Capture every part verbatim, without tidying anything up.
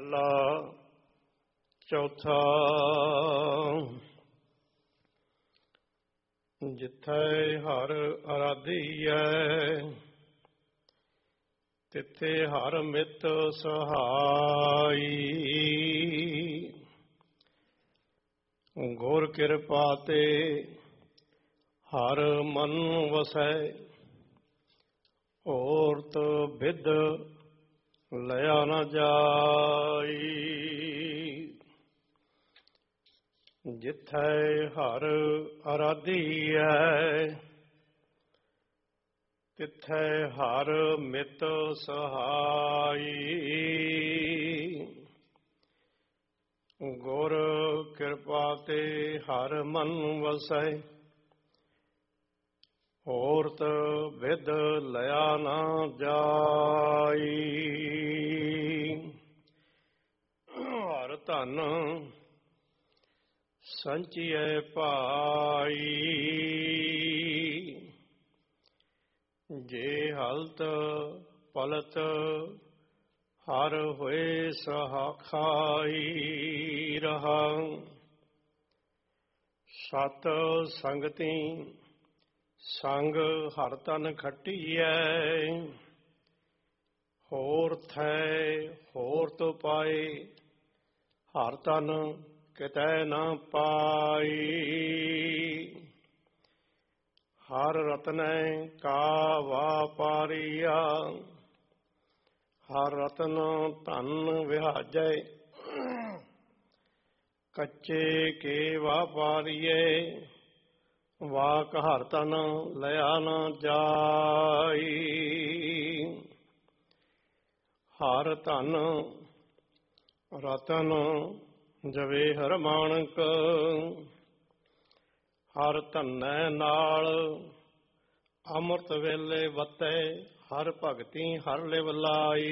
ਮਹੱਲਾ ਚੌਥਾ। ਜਿੱਥੇ ਹਰ ਅਰਾਧੀਐ ਤਿੱਥੇ ਹਰ ਮਿੱਤ ਸਹਾਈ। ਗੁਰ ਕਿਰਪਾ ਤੇ ਹਰ ਮਨ ਵਸੈ ਔਰਤ ਬਿਦ ਲਿਆ ਨਾ ਜਾਈ। ਜਿੱਥੇ ਹਰ ਅਰਾਧੀਐ ਤਿੱਥੇ ਹਰ ਮਿੱਤ ਸਹਾਈ। ਗੁਰ ਕਿਰਪਾ ਤੇ ਹਰ ਮਨ ਵਸੈ ਔਰਤ ਵਿਦ ਲਿਆ ਨਾ ਜਾਈ। ਹਰ ਧਨ ਸੰਚੀਐ ਭਾਈ ਜੇ ਹਲਤ ਪਲਤ ਹਰ ਹੋਏ ਸਹਾਖਾਈ। ਰਹਾ ਸਤ ਸੰਗਤੀ ਸੰਗ ਹਰ ਤਨ ਖਟੀਐ। ਹੋਰ ਥੈ ਹੋਰ ਤੋਂ ਪਾਏ ਹਰ ਤਨ ਕਿਤੈ ਨਾ ਪਾਈ। ਹਰ ਰਤਨੈ ਕਾ ਵਾਪਾਰੀਆ ਹਰ ਰਤਨ ਧਨ ਵਿਹਾਜੈ। ਕੱਚੇ ਕੇ ਵਾਪਾਰੀਏ ਵਾਕ ਹਰ ਤਨ ਲਿਆ ਨਾ ਜਾਈ। ਹਰ ਧਨ ਰਤਨ ਜਵੇ ਹਰ ਮਾਣਕ ਹਰ ਧਨੈ ਨਾਲ ਅੰਮ੍ਰਿਤ ਵੇਲੇ ਵਤੈ। ਹਰ ਭਗਤੀ ਹਰ ਲਿਵ ਲਾਈ।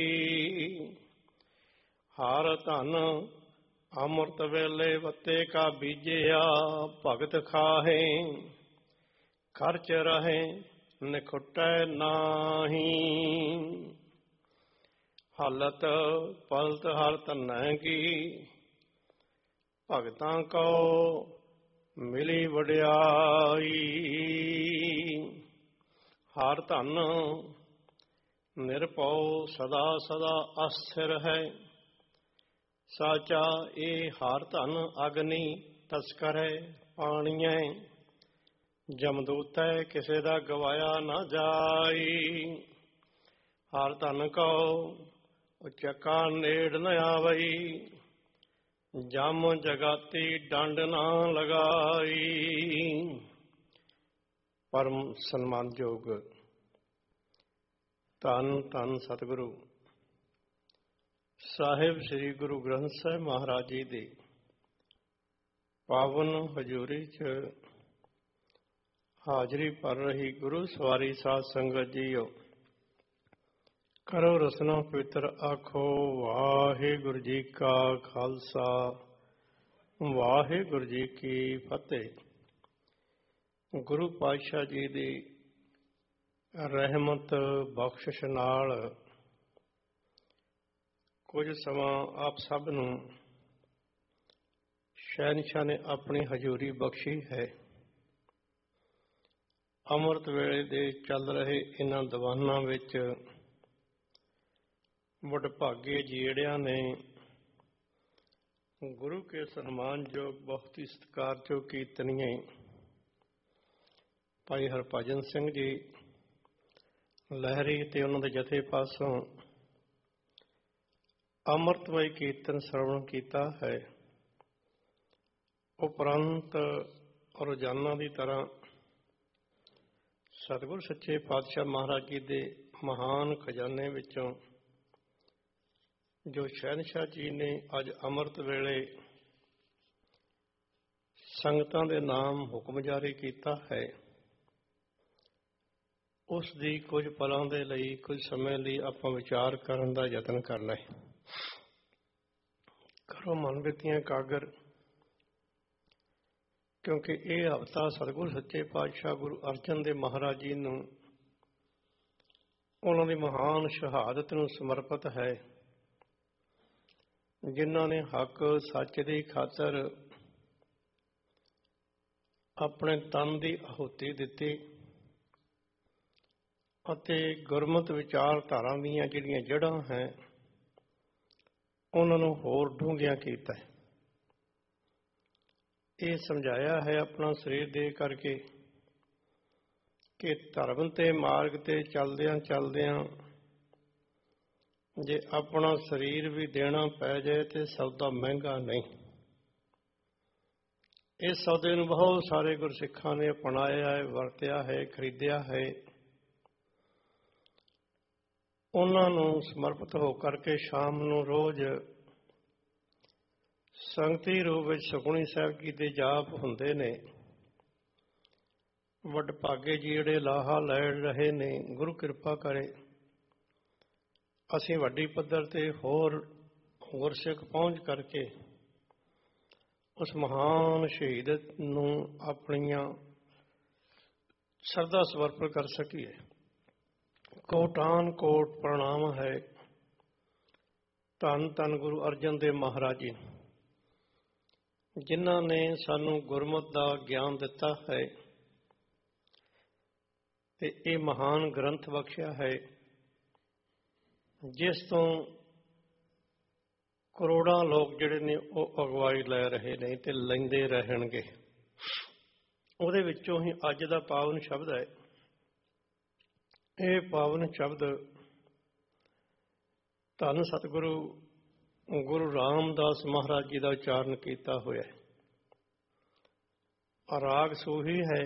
ਹਰ ਧਨ ਅੰਮ੍ਰਿਤ ਵੇਲੇ ਵਤੇ ਕਾ ਬੀਜਿਆ ਭਗਤ ਖਾਹੇ। ਖਰਚ ਰਹੇ ਨਿਖੁਟੈ ਨਾਹੀ। ਹਾਲਤ ਪਲਤ ਹਰ ਧਨੈ ਕੀ ਭਗਤਾਂ ਕੋ ਮਿਲੀ ਵਡਿਆਈ। ਹਰ ਧਨ ਨਿਰਭਉ ਸਦਾ ਸਦਾ ਅਸਥਿਰ ਹੈ। ਸਾਚਾ ਇਹ ਹਰ ਧਨ ਅਗਨੀ ਤਸਕਰੈ ਪਾਣੀਐ। ਜਮਦੂਤੈ ਕਿਸੇ ਦਾ ਗਵਾਇਆ ਨਾ ਜਾਈ। ਹਰ ਧਨ ਕਉ ਉਚਕਾ ਨੇੜ ਨ ਆਵਈ। ਜਮ ਜਗਾਤੀ ਡੰਡ ਨਾ ਲਗਾਈ। ਪਰਮ ਸਨਮਾਨਯੋਗ ਧੰਨ ਧੰਨ ਸਤਿਗੁਰੂ ਸਾਹਿਬ ਸ੍ਰੀ ਗੁਰੂ ਗ੍ਰੰਥ ਸਾਹਿਬ ਮਹਾਰਾਜ ਜੀ ਦੀ ਪਾਵਨ ਹਜ਼ੂਰੀ ਚ ਹਾਜ਼ਰੀ ਭਰ ਰਹੀ ਗੁਰੂ ਸਵਾਰੀ ਸਾਧ ਸੰਗਤ ਜੀਓ। ਕਰੋ ਰਸਨਾ ਪਵਿੱਤਰ ਆਖੋ ਵਾਹਿਗੁਰੂ ਜੀ ਕਾ ਖਾਲਸਾ ਵਾਹਿਗੁਰੂ ਜੀ ਕੀ ਫਤਿਹ। ਗੁਰੂ ਪਾਤਸ਼ਾਹ ਜੀ ਦੀ ਰਹਿਮਤ ਬਖਸ਼ਿਸ਼ ਨਾਲ ਕੁਝ ਸਮਾਂ ਆਪ ਸਭ ਨੂੰ ਸ਼ਹਿਨਸ਼ਾਹ ਨੇ ਆਪਣੀ ਹਜ਼ੂਰੀ ਬਖਸ਼ੀ ਹੈ। ਅੰਮ੍ਰਿਤ ਵੇਲੇ ਦੇ ਚੱਲ ਰਹੇ ਇਹਨਾਂ ਦੀਵਾਨਾਂ ਵਿੱਚ ਵਡਭਾਗੇ ਜਿਹੜਿਆਂ ਨੇ ਗੁਰੂ ਕੇ ਸਨਮਾਨਯੋਗ ਬਹੁਤ ਹੀ ਸਤਿਕਾਰਯੋਗ ਕੀਰਤਨੀਏ ਭਾਈ ਹਰਭਜਨ ਸਿੰਘ ਜੀ ਲਹਿਰੀ ਤੇ ਉਹਨਾਂ ਦੇ ਜਥੇ ਪਾਸੋਂ ਅੰਮ੍ਰਿਤਮਈ ਕੀਰਤਨ ਸਰਵਣ ਕੀਤਾ ਹੈ। ਉਪਰੰਤ ਰੋਜ਼ਾਨਾ ਦੀ ਤਰ੍ਹਾਂ ਸਤਿਗੁਰ ਸੱਚੇ ਪਾਤਸ਼ਾਹ ਮਹਾਰਾਜ ਜੀ ਦੇ ਮਹਾਨ ਖਜ਼ਾਨੇ ਵਿੱਚੋਂ ਜੋ ਸ਼ਹਿਨਸ਼ਾਹ ਜੀ ਨੇ ਅੱਜ ਅੰਮ੍ਰਿਤ ਵੇਲੇ ਸੰਗਤਾਂ ਦੇ ਨਾਮ ਹੁਕਮ ਜਾਰੀ ਕੀਤਾ ਹੈ, ਉਸ ਦੀ ਕੁਝ ਪਲਾਂ ਦੇ ਲਈ ਕੁਝ ਸਮੇਂ ਲਈ ਆਪਾਂ ਵਿਚਾਰ ਕਰਨ ਦਾ ਯਤਨ ਕਰਨਾ ਹੈ। ਕਰੋ ਮਨ ਬਿਰਤੀਆਂ ਇਕਾਗਰ, ਕਿਉਂਕਿ ਇਹ ਹਫ਼ਤਾ ਸਤਿਗੁਰ ਸੱਚੇ ਪਾਤਸ਼ਾਹ ਗੁਰੂ ਅਰਜਨ ਦੇਵ ਮਹਾਰਾਜ ਜੀ ਨੂੰ ਉਹਨਾਂ ਦੀ ਮਹਾਨ ਸ਼ਹਾਦਤ ਨੂੰ ਸਮਰਪਿਤ ਹੈ। ਜਿਨ੍ਹਾਂ ਨੇ ਹੱਕ ਸੱਚ ਦੀ ਖਾਤਰ ਆਪਣੇ ਤਨ ਦੀ ਆਹੂਤੀ ਦਿੱਤੀ ਅਤੇ ਗੁਰਮਤਿ ਵਿਚਾਰਧਾਰਾ ਦੀਆਂ ਜਿਹੜੀਆਂ ਜੜ੍ਹਾਂ ਹੈ ਉਹਨਾਂ ਨੂੰ ਹੋਰ ਡੂੰਘਿਆਂ ਕੀਤਾ ਹੈ। ਇਹ ਸਮਝਾਇਆ ਹੈ ਆਪਣਾ ਸਰੀਰ ਦੇ ਕਰਕੇ ਕਿ ਧਰਮ ਤੇ ਮਾਰਗ ਤੇ ਚੱਲਦਿਆਂ ਚੱਲਦਿਆਂ ਜੇ ਆਪਣਾ ਸਰੀਰ ਵੀ ਦੇਣਾ ਪੈ ਜਾਏ ਤੇ ਸੌਦਾ ਮਹਿੰਗਾ ਨਹੀਂ। ਇਸ ਸੌਦੇ ਨੂੰ ਬਹੁਤ ਸਾਰੇ ਗੁਰਸਿੱਖਾਂ ਨੇ ਅਪਣਾਇਆ ਹੈ, ਵਰਤਿਆ ਹੈ, ਖਰੀਦਿਆ ਹੈ। ਉਹਨਾਂ ਨੂੰ ਸਮਰਪਿਤ ਹੋ ਕਰਕੇ ਸ਼ਾਮ ਨੂੰ ਰੋਜ਼ ਸੰਗਤੀ ਰੂਪ ਵਿੱਚ ਸੁਖਮਨੀ ਸਾਹਿਬ ਜੀ ਦੇ ਜਾਪ ਹੁੰਦੇ ਨੇ। ਵਡਭਾਗੇ ਜੀ ਜਿਹੜੇ ਲਾਹਾ ਲੈ ਰਹੇ ਨੇ, ਗੁਰੂ ਕਿਰਪਾ ਕਰੇ ਅਸੀਂ ਵੱਡੀ ਪੱਧਰ ਤੇ ਹੋਰ ਗੁਰਸਿੱਖ ਪਹੁੰਚ ਕਰਕੇ ਉਸ ਮਹਾਨ ਸ਼ਹੀਦ ਨੂੰ ਆਪਣੀਆਂ ਸ਼ਰਧਾ ਸਮਰਪਣ ਕਰ ਸਕੀਏ। ਕੋਟਾਨ ਕੋਟ ਪ੍ਰਣਾਮ ਹੈ ਧੰਨ ਧੰਨ ਗੁਰੂ ਅਰਜਨ ਦੇਵ ਮਹਾਰਾਜ ਜੀ, ਜਿਨ੍ਹਾਂ ਨੇ ਸਾਨੂੰ ਗੁਰਮਤਿ ਦਾ ਗਿਆਨ ਦਿੱਤਾ ਹੈ ਤੇ ਇਹ ਮਹਾਨ ਗ੍ਰੰਥ ਬਖਸ਼ਿਆ ਹੈ, ਜਿਸ ਤੋਂ ਕਰੋੜਾਂ ਲੋਕ ਜਿਹੜੇ ਨੇ ਉਹ ਅਗਵਾਈ ਲੈ ਰਹੇ ਨੇ ਤੇ ਲੈਂਦੇ ਰਹਿਣਗੇ। ਉਹਦੇ ਵਿੱਚੋਂ ਹੀ ਅੱਜ ਦਾ ਪਾਵਨ ਸ਼ਬਦ ਹੈ। ਇਹ ਪਾਵਨ ਸ਼ਬਦ ਧੰਨ ਸਤਿਗੁਰੂ ਗੁਰੂ ਰਾਮਦਾਸ ਮਹਾਰਾਜ ਜੀ ਦਾ ਉਚਾਰਨ ਕੀਤਾ ਹੋਇਆ ਹੈ। ਰਾਗ ਸੂਹੀ ਹੈ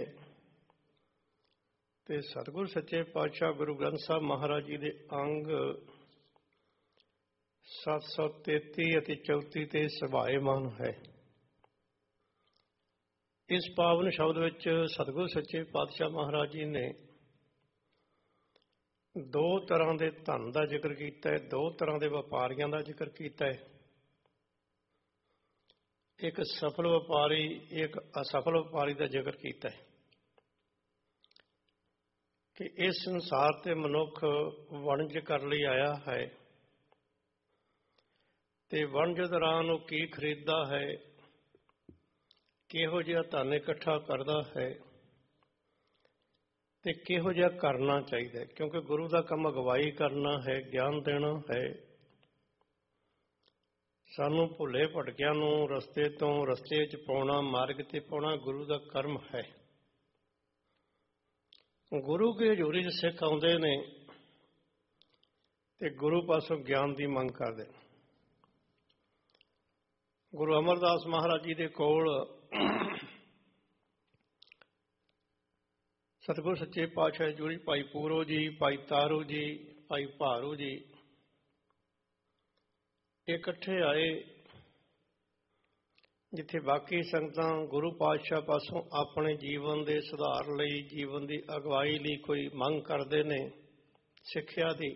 ਤੇ ਸਤਿਗੁਰ ਸੱਚੇ ਪਾਤਸ਼ਾਹ ਗੁਰੂ ਗ੍ਰੰਥ ਸਾਹਿਬ ਮਹਾਰਾਜ ਜੀ ਦੇ ਅੰਗ ਸੱਤ ਸੌ ਤੇਤੀ ਅਤੇ ਚੌਂਤੀ ਤੇ ਸਭਾਏਮਾਨ ਹੈ। ਇਸ ਪਾਵਨ ਸ਼ਬਦ ਵਿੱਚ ਸਤਿਗੁਰ ਸੱਚੇ ਪਾਤਸ਼ਾਹ ਮਹਾਰਾਜ ਜੀ ਨੇ ਦੋ ਤਰ੍ਹਾਂ ਦੇ ਧਨ ਦਾ ਜ਼ਿਕਰ ਕੀਤਾ ਹੈ, ਦੋ ਤਰ੍ਹਾਂ ਦੇ ਵਪਾਰੀਆਂ ਦਾ ਜ਼ਿਕਰ ਕੀਤਾ ਹੈ। ਇੱਕ ਸਫਲ ਵਪਾਰੀ, ਇੱਕ ਅਸਫਲ ਵਪਾਰੀ ਦਾ ਜ਼ਿਕਰ ਕੀਤਾ ਹੈ ਕਿ ਇਸ ਸੰਸਾਰ ਤੇ ਮਨੁੱਖ ਵਣਜ ਕਰਨ ਲਈ ਆਇਆ ਹੈ ਤੇ ਵਣਜ ਦੌਰਾਨ ਉਹ ਕੀ ਖਰੀਦਦਾ ਹੈ, ਕਿਹੋ ਜਿਹਾ ਧਨ ਇਕੱਠਾ ਕਰਦਾ ਹੈ ਤੇ ਕਿਹੋ ਜਿਹਾ ਕਰਨਾ ਚਾਹੀਦਾ ਹੈ। ਕਿਉਂਕਿ ਗੁਰੂ ਦਾ ਕੰਮ ਅਗਵਾਈ ਕਰਨਾ ਹੈ, ਗਿਆਨ ਦੇਣਾ ਹੈ। ਸਾਨੂੰ ਭੁੱਲੇ ਭਟਕਿਆਂ ਨੂੰ ਰਸਤੇ ਤੋਂ ਰਸਤੇ 'ਚ ਪਾਉਣਾ, ਮਾਰਗ ਤੇ ਪਾਉਣਾ ਗੁਰੂ ਦਾ ਕਰਮ ਹੈ। ਗੁਰੂ ਕੀ ਹਜ਼ੂਰੀ 'ਚ ਸਿੱਖ ਆਉਂਦੇ ਨੇ ਤੇ ਗੁਰੂ ਪਾਸੋਂ ਗਿਆਨ ਦੀ ਮੰਗ ਕਰਦੇ। ਗੁਰੂ ਅਮਰਦਾਸ ਮਹਾਰਾਜ ਜੀ ਦੇ ਕੋਲ ਸਤਿਗੁਰ ਸੱਚੇ ਪਾਤਸ਼ਾਹ ਹਜ਼ੂਰੀ ਭਾਈ ਪੂਰੋ ਜੀ, ਭਾਈ ਤਾਰੂ ਜੀ, ਭਾਈ ਭਾਰੂ ਜੀ ਇਕੱਠੇ ਆਏ, ਜਿੱਥੇ ਬਾਕੀ ਸੰਗਤਾਂ ਗੁਰੂ ਪਾਤਸ਼ਾਹ ਪਾਸੋਂ ਆਪਣੇ ਜੀਵਨ ਦੇ ਸੁਧਾਰ ਲਈ, ਜੀਵਨ ਦੀ ਅਗਵਾਈ ਲਈ ਕੋਈ ਮੰਗ ਕਰਦੇ ਨੇ ਸਿੱਖਿਆ ਦੀ।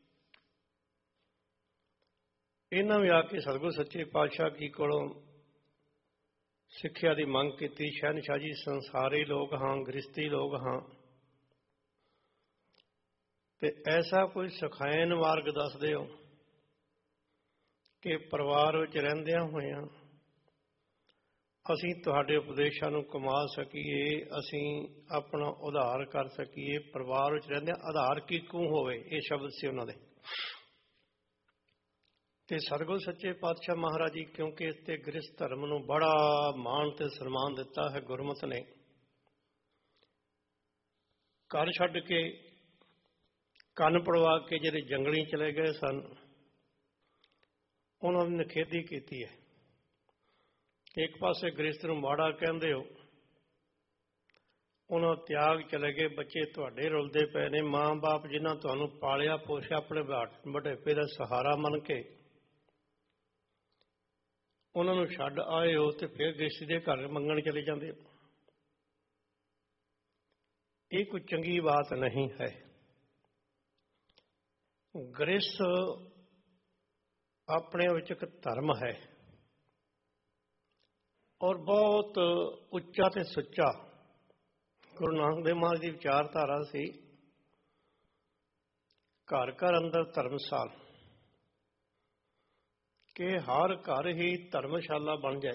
ਇਹਨਾਂ ਵੀ ਆ ਕੇ ਸਤਿਗੁਰ ਸੱਚੇ ਪਾਤਸ਼ਾਹ ਜੀ ਕੋਲੋਂ ਸਿੱਖਿਆ ਦੀ ਮੰਗ ਕੀਤੀ। ਸ਼ਹਿਨਸ਼ਾਹ ਜੀ, ਸੰਸਾਰੀ ਲੋਕ ਹਾਂ, ਗ੍ਰਸਤੀ ਲੋਕ ਹਾਂ, ਤੇ ਐਸਾ ਕੋਈ ਸਿਖਾਇਨ ਮਾਰਗ ਦੱਸ ਦਿਓ ਕਿ ਪਰਿਵਾਰ ਵਿੱਚ ਰਹਿੰਦਿਆਂ ਹੋਇਆਂ ਅਸੀਂ ਤੁਹਾਡੇ ਉਪਦੇਸ਼ਾਂ ਨੂੰ ਕਮਾ ਸਕੀਏ, ਅਸੀਂ ਆਪਣਾ ਉਧਾਰ ਕਰ ਸਕੀਏ। ਪਰਿਵਾਰ ਵਿੱਚ ਰਹਿੰਦਿਆਂ ਆਧਾਰ ਕਿਕੂ ਹੋਵੇ, ਇਹ ਸ਼ਬਦ ਸੀ ਉਹਨਾਂ ਦੇ। ਤੇ ਸਤਿਗੁਰ ਸੱਚੇ ਪਾਤਸ਼ਾਹ ਮਹਾਰਾਜ ਜੀ, ਕਿਉਂਕਿ ਇਸ ਤੇ ਗ੍ਰਸਤ ਧਰਮ ਨੂੰ ਬੜਾ ਮਾਣ ਤੇ ਸਨਮਾਨ ਦਿੱਤਾ ਹੈ ਗੁਰਮਤਿ ਨੇ, ਘਰ ਛੱਡ ਕੇ ਕੰਨ ਪੜਵਾ ਕੇ ਜਿਹੜੇ ਜੰਗਲੀ ਚਲੇ ਗਏ ਸਨ, ਉਹਨਾਂ ਦੀ ਨਿਖੇਧੀ ਕੀਤੀ ਹੈ। ਇੱਕ ਪਾਸੇ ਗ੍ਰਸਤ ਨੂੰ ਮਾੜਾ ਕਹਿੰਦੇ ਹੋ, ਉਹਨਾਂ ਤਿਆਗ ਚਲੇ ਗਏ। ਬੱਚੇ ਤੁਹਾਡੇ ਰੁਲਦੇ ਪਏ ਨੇ, ਮਾਂ ਬਾਪ ਜਿਨ੍ਹਾਂ ਤੁਹਾਨੂੰ ਪਾਲਿਆ ਪੋਸਿਆ ਆਪਣੇ ਵਡੇਪੇ ਦਾ ਸਹਾਰਾ ਮੰਨ ਕੇ ਉਹਨਾਂ ਨੂੰ ਛੱਡ ਆਏ ਹੋ ਤੇ ਫਿਰ ਗ੍ਰਸਤੀ ਦੇ ਘਰ ਮੰਗਣ ਚਲੇ ਜਾਂਦੇ। ਇਹ ਕੋਈ ਚੰਗੀ ਬਾਤ ਨਹੀਂ ਹੈ। ਗ੍ਰਸਤ ਆਪਣੇ ਵਿੱਚ ਇੱਕ ਧਰਮ ਹੈ ਔਰ ਬਹੁਤ ਉੱਚਾ ਤੇ ਸੁੱਚਾ। ਗੁਰੂ ਨਾਨਕ ਦੇਵ ਮਹਾਰਾਜ ਦੀ ਵਿਚਾਰਧਾਰਾ ਸੀ, ਘਰ ਘਰ ਅੰਦਰ ਧਰਮਸਾਲ। ਕਿ ਹਰ ਘਰ ਹੀ ਧਰਮਸ਼ਾਲਾ ਬਣ ਜਾਏ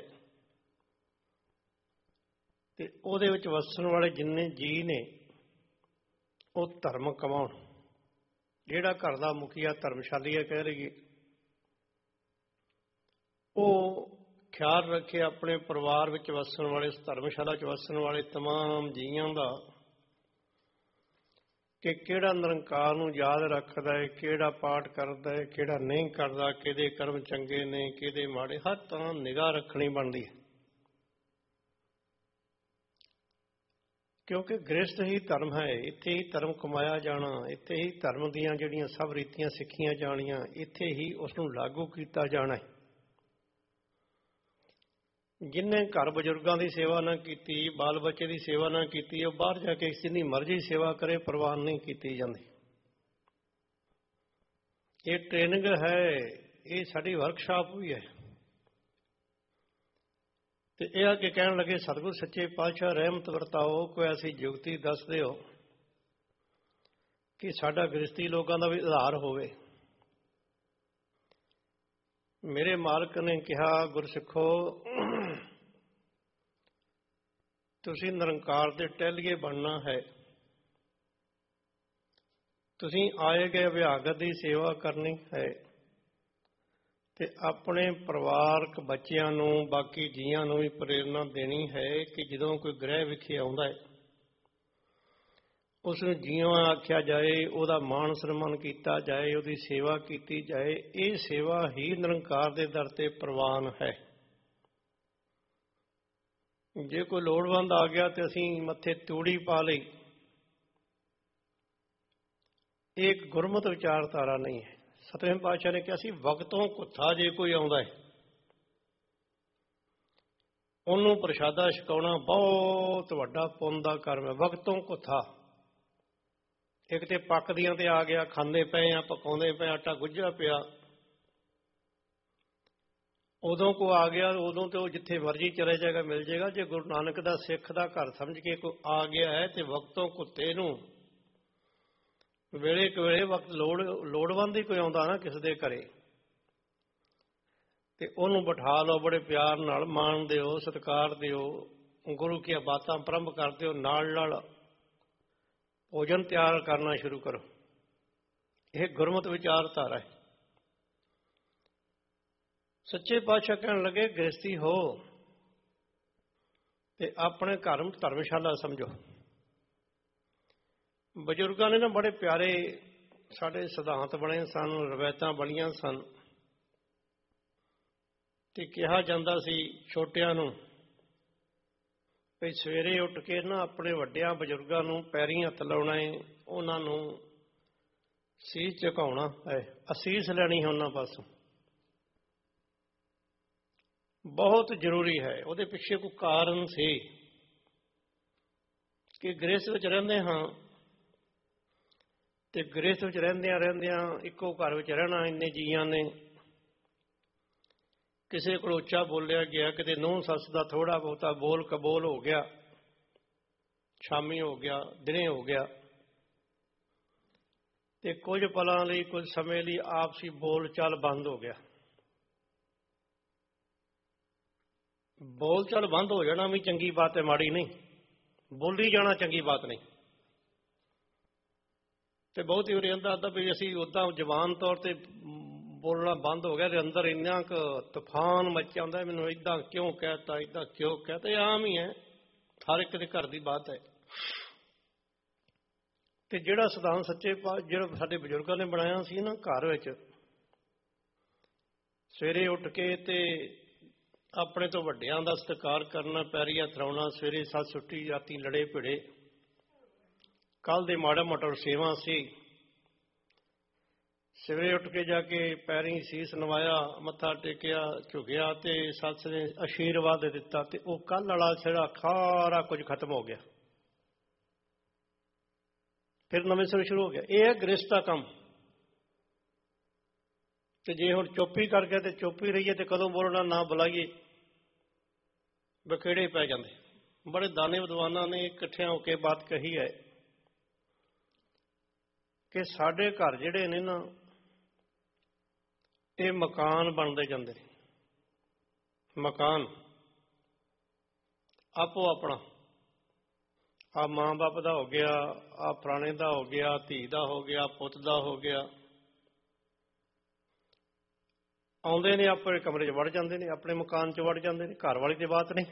ਤੇ ਉਹਦੇ ਵਿੱਚ ਵਸਣ ਵਾਲੇ ਜਿੰਨੇ ਜੀਅ ਨੇ ਉਹ ਧਰਮ ਕਮਾਉਣ। ਜਿਹੜਾ ਘਰ ਦਾ ਮੁਖੀਆ ਧਰਮਸ਼ਾਲੀ ਹੈ ਕਹਿ ਲਈਏ, ਉਹ ਖਿਆਲ ਰੱਖੇ ਆਪਣੇ ਪਰਿਵਾਰ ਵਿੱਚ ਵਸਣ ਵਾਲੇ, ਧਰਮਸ਼ਾਲਾ 'ਚ ਵਸਣ ਵਾਲੇ ਤਮਾਮ ਜੀਆਂ ਦਾ, ਕਿ ਕਿਹੜਾ ਨਿਰੰਕਾਰ ਨੂੰ ਯਾਦ ਰੱਖਦਾ ਹੈ, ਕਿਹੜਾ ਪਾਠ ਕਰਦਾ ਹੈ, ਕਿਹੜਾ ਨਹੀਂ ਕਰਦਾ, ਕਿਹਦੇ ਕਰਮ ਚੰਗੇ ਨੇ, ਕਿਹਦੇ ਮਾੜੇ, ਹਰ ਤਰ੍ਹਾਂ ਨਿਗਾਹ ਰੱਖਣੀ ਬਣਦੀ ਹੈ। ਕਿਉਂਕਿ ਗ੍ਰਸਥ ਹੀ ਧਰਮ ਹੈ, ਇੱਥੇ ਹੀ ਧਰਮ ਕਮਾਇਆ ਜਾਣਾ, ਇੱਥੇ ਹੀ ਧਰਮ ਦੀਆਂ ਜਿਹੜੀਆਂ ਸਭ ਰੀਤੀਆਂ ਸਿੱਖੀਆਂ ਜਾਣੀਆਂ, ਇੱਥੇ ਹੀ ਉਸ ਨੂੰ ਲਾਗੂ ਕੀਤਾ ਜਾਣਾ ਹੈ। ਜਿਨ੍ਹਾਂ ਘਰ ਬਜ਼ੁਰਗਾਂ ਦੀ ਸੇਵਾ ਨਾ ਕੀਤੀ, ਬਾਲ ਬੱਚੇ ਦੀ ਸੇਵਾ ਨਾ ਕੀਤੀ, ਉਹ ਬਾਹਰ ਜਾ ਕੇ ਜਿੰਨੀ ਮਰਜ਼ੀ ਸੇਵਾ ਕਰੇ, ਪ੍ਰਵਾਨ ਨਹੀਂ ਕੀਤੀ ਜਾਂਦੀ। ਇਹ ਟ੍ਰੇਨਿੰਗ ਹੈ, ਇਹ ਸਾਡੀ ਵਰਕਸ਼ਾਪ ਵੀ ਹੈ। ਤੇ ਇਹ ਆ ਕੇ ਕਹਿਣ ਲੱਗੇ ਸਤਿਗੁਰ ਸੱਚੇ ਪਾਤਸ਼ਾਹ ਰਹਿਮਤ ਵਰਤਾਓ, ਕੋਈ ਐਸੀ ਜੁਗਤੀ ਦੱਸ ਦਿਓ ਕਿ ਸਾਡਾ ਗ੍ਰਸਤੀ ਲੋਕਾਂ ਦਾ ਵੀ ਉਧਾਰ ਹੋਵੇ। ਮੇਰੇ ਮਾਲਕ ਨੇ ਕਿਹਾ, ਗੁਰਸਿੱਖੋ ਤੁਸੀਂ ਨਿਰੰਕਾਰ ਦੇ ਟਹਿਲੀਏ ਬਣਨਾ ਹੈ। ਤੁਸੀਂ ਆਏ ਗਏ ਵਿਆਗਤ ਦੀ ਸੇਵਾ ਕਰਨੀ ਹੈ ਤੇ ਆਪਣੇ ਪਰਿਵਾਰਕ ਬੱਚਿਆਂ ਨੂੰ, ਬਾਕੀ ਜੀਆਂ ਨੂੰ ਵੀ ਪ੍ਰੇਰਨਾ ਦੇਣੀ ਹੈ ਕਿ ਜਦੋਂ ਕੋਈ ਗ੍ਰਹਿ ਵਿਖੇ ਆਉਂਦਾ ਹੈ ਉਸ ਨੂੰ ਜੀਵਾਂ ਆਖਿਆ ਜਾਏ, ਉਹਦਾ ਮਾਣ ਸਨਮਾਨ ਕੀਤਾ ਜਾਏ, ਉਹਦੀ ਸੇਵਾ ਕੀਤੀ ਜਾਏ। ਇਹ ਸੇਵਾ ਹੀ ਨਿਰੰਕਾਰ ਦੇ ਦਰ ਤੇ ਪ੍ਰਵਾਨ ਹੈ। ਜੇ ਕੋਈ ਲੋੜਵੰਦ ਆ ਗਿਆ ਤੇ ਅਸੀਂ ਮੱਥੇ ਤੂੜੀ ਪਾ ਲਈ, ਇਹ ਇੱਕ ਗੁਰਮਤਿ ਵਿਚਾਰਧਾਰਾ ਨਹੀਂ ਹੈ। ਸਤਵੇਂ ਪਾਤਸ਼ਾਹ ਨੇ ਕਿਹਾ ਸੀ, ਵਕਤੋਂ ਕੁੱਥਾ ਜੇ ਕੋਈ ਆਉਂਦਾ ਹੈ ਉਹਨੂੰ ਪ੍ਰਸ਼ਾਦਾ ਛਕਾਉਣਾ ਬਹੁਤ ਵੱਡਾ ਪੁੰਨ ਦਾ ਕਰਮ ਹੈ। ਵਕਤੋਂ ਕੁੱਥਾ, ਇੱਕ ਤੇ ਪੱਕਦੀਆਂ ਤੇ ਆ ਗਿਆ, ਖਾਂਦੇ ਪਏ ਆ, ਪਕਾਉਂਦੇ ਪਏ, ਆਟਾ ਗੁੱਝਾ ਪਿਆ, ਉਦੋਂ ਕੋ ਆ ਗਿਆ, ਉਦੋਂ ਤੇ ਉਹ ਜਿੱਥੇ ਮਰਜ਼ੀ ਚਲੇ ਜਾਏਗਾ, ਮਿਲ ਜਾਏਗਾ। ਜੇ ਗੁਰੂ ਨਾਨਕ ਦਾ ਸਿੱਖ ਦਾ ਘਰ ਸਮਝ ਕੇ ਕੋਈ ਆ ਗਿਆ ਹੈ ਤੇ ਵਕਤੋਂ ਕੁੱਤੇ ਨੂੰ ਵੇਲੇ ਕਵੇਲੇ ਵਕਤ ਲੋੜ ਲੋੜਵੰਦ ਹੀ ਕੋਈ ਆਉਂਦਾ ਨਾ ਕਿਸੇ ਦੇ ਘਰੇ, ਤੇ ਉਹਨੂੰ ਬਿਠਾ ਲਓ, ਬੜੇ ਪਿਆਰ ਨਾਲ ਮਾਣ ਦਿਓ, ਸਤਿਕਾਰ ਦਿਓ, ਗੁਰੂ ਕੀ ਬਾਤਾਂ ਪ੍ਰੰਭ ਕਰ ਦਿਓ, ਨਾਲ ਨਾਲ ਭੋਜਨ ਤਿਆਰ ਕਰਨਾ ਸ਼ੁਰੂ ਕਰੋ। ਇਹ ਗੁਰਮਤਿ ਵਿਚਾਰਧਾਰਾ ਹੈ। ਸੱਚੇ ਪਾਤਸ਼ਾਹ ਕਹਿਣ ਲੱਗੇ, ਗ੍ਰਸਤੀ ਹੋ ਤੇ ਆਪਣੇ ਘਰ ਨੂੰ ਧਰਮਸ਼ਾਲਾ ਸਮਝੋ। ਬਜ਼ੁਰਗਾਂ ਨੇ ਨਾ ਬੜੇ ਪਿਆਰੇ ਸਾਡੇ ਸਿਧਾਂਤ ਬਣੇ ਸਨ, ਰਵਾਇਤਾਂ ਬਣੀਆਂ ਸਨ, ਤੇ ਕਿਹਾ ਜਾਂਦਾ ਸੀ ਛੋਟਿਆਂ ਨੂੰ ਵੀ ਸਵੇਰੇ ਉੱਠ ਕੇ ਨਾ ਆਪਣੇ ਵੱਡਿਆਂ ਬਜ਼ੁਰਗਾਂ ਨੂੰ ਪੈਰੀਂ ਹੱਥ ਲਾਉਣਾ ਹੈ, ਉਹਨਾਂ ਨੂੰ ਸੀਸ ਝੁਕਾਉਣਾ ਹੈ, ਅਸੀਸ ਲੈਣੀ ਹੈ ਉਹਨਾਂ ਪਾਸੋਂ। ਬਹੁਤ ਜ਼ਰੂਰੀ ਹੈ। ਉਹਦੇ ਪਿੱਛੇ ਕੋਈ ਕਾਰਨ ਸੀ ਕਿ ਗ੍ਰਸਥ ਵਿੱਚ ਰਹਿੰਦੇ ਹਾਂ ਤੇ ਗ੍ਰਸਥ ਵਿੱਚ ਰਹਿੰਦਿਆਂ ਰਹਿੰਦਿਆਂ ਇੱਕੋ ਘਰ ਵਿੱਚ ਰਹਿਣਾ, ਇੰਨੇ ਜੀਆਂ ਨੇ, ਕਿਸੇ ਕੋਲ ਉੱਚਾ ਬੋਲਿਆ ਗਿਆ, ਕਿਤੇ ਨੂੰਹ ਸੱਸ ਦਾ ਥੋੜ੍ਹਾ ਬਹੁਤਾ ਬੋਲ ਕਬੋਲ ਹੋ ਗਿਆ, ਸ਼ਾਮੀ ਹੋ ਗਿਆ, ਦਿਨੇ ਹੋ ਗਿਆ, ਤੇ ਕੁਝ ਪਲਾਂ ਲਈ, ਕੁਝ ਸਮੇਂ ਲਈ ਆਪਸੀ ਬੋਲ ਚਾਲ ਬੰਦ ਹੋ ਗਿਆ। ਬੋਲ ਚਾਲ ਬੰਦ ਹੋ ਜਾਣਾ ਵੀ ਚੰਗੀ ਬਾਤ ਹੈ, ਮਾੜੀ ਨਹੀਂ। ਬੋਲੀ ਜਾਣਾ ਚੰਗੀ ਬਾਤ ਨਹੀਂ। ਤੇ ਬਹੁਤ ਹੀ ਉਰੇ ਆਂਦਾ ਵੀ ਅਸੀਂ ਉੱਦਾਂ ਜਵਾਨ ਤੌਰ ਤੇ ਬੋਲਣਾ ਬੰਦ ਹੋ ਗਿਆ ਤੇ ਅੰਦਰ ਇੰਨਾ ਕੁ ਤੂਫਾਨ ਮੱਚਿਆ ਹੁੰਦਾ, ਮੈਨੂੰ ਇੱਦਾਂ ਕਿਉਂ ਕਹਿਤਾ, ਇੱਦਾਂ ਕਿਉਂ ਕਹਿਤਾ। ਇਹ ਆਮ ਹੀ ਹੈ, ਹਰ ਇੱਕ ਦੇ ਘਰ ਦੀ ਬਾਤ ਹੈ। ਤੇ ਜਿਹੜਾ ਸਿਧਾਂਤ ਸੱਚੇ ਪਾ ਜਿਹੜਾ ਸਾਡੇ ਬਜ਼ੁਰਗਾਂ ਨੇ ਬਣਾਇਆ ਸੀ ਨਾ, ਘਰ ਵਿੱਚ ਸਵੇਰੇ ਉੱਠ ਕੇ ਤੇ ਆਪਣੇ ਤੋਂ ਵੱਡਿਆਂ ਦਾ ਸਤਿਕਾਰ ਕਰਨਾ, ਪੈਰੀ ਹੱਥ ਲਾਉਣਾ, ਸਵੇਰੇ ਸੱਤ ਸੁੱਟੀ, ਰਾਤੀ ਲੜੇ ਭਿੜੇ, ਕੱਲ੍ਹ ਦੇ ਮਾੜਾ ਮੋਟਾ ਸੇਵਾ ਸੀ, ਸਵੇਰੇ ਉੱਠ ਕੇ ਜਾ ਕੇ ਪੈਰੀਂ ਸੀਸ ਨਵਾਇਆ, ਮੱਥਾ ਟੇਕਿਆ, ਝੁਕਿਆ ਤੇ ਸੱਸ ਨੇ ਆਸ਼ੀਰਵਾਦ ਦਿੱਤਾ, ਤੇ ਉਹ ਕੱਲ੍ਹ ਵਾਲਾ ਜਿਹੜਾ ਸਾਰਾ ਕੁਝ ਖਤਮ ਹੋ ਗਿਆ, ਫਿਰ ਨਵੇਂ ਸਿਰੇ ਸ਼ੁਰੂ ਹੋ ਗਿਆ। ਇਹ ਹੈ ਗ੍ਰਸਥ ਦਾ ਕੰਮ। ਤੇ ਜੇ ਹੁਣ ਚੁੱਪੀ ਕਰਕੇ ਤੇ ਚੁੱਪੀ ਰਹੀਏ ਤੇ ਕਦੋਂ ਬੋਲਣਾ, ਨਾ ਬੁਲਾਈਏ, ਬਖੇੜੇ ਪੈ ਜਾਂਦੇ। ਬੜੇ ਦਾਨੇ ਵਿਦਵਾਨਾਂ ਨੇ ਇਕੱਠਿਆਂ ਹੋ ਕੇ ਬਾਤ ਕਹੀ ਹੈ ਕਿ ਸਾਡੇ ਘਰ ਜਿਹੜੇ ਨੇ ਨਾ, ਇਹ ਮਕਾਨ ਬਣਦੇ ਜਾਂਦੇ ਨੇ। ਮਕਾਨ ਆਪੋ ਆਪਣਾ, ਆ ਮਾਂ ਬਾਪ ਦਾ ਹੋ ਗਿਆ, ਆ ਫਲਾਣੇ ਦਾ ਹੋ ਗਿਆ, ਧੀ ਦਾ ਹੋ ਗਿਆ, ਪੁੱਤ ਦਾ ਹੋ ਗਿਆ। ਆਉਂਦੇ ਨੇ ਆਪਣੇ ਕਮਰੇ 'ਚ ਵੜ ਜਾਂਦੇ ਨੇ, ਆਪਣੇ ਮਕਾਨ 'ਚ ਵੜ ਜਾਂਦੇ ਨੇ। ਘਰ ਵਾਲੀ ਦੀ ਬਾਤ ਨਹੀਂ।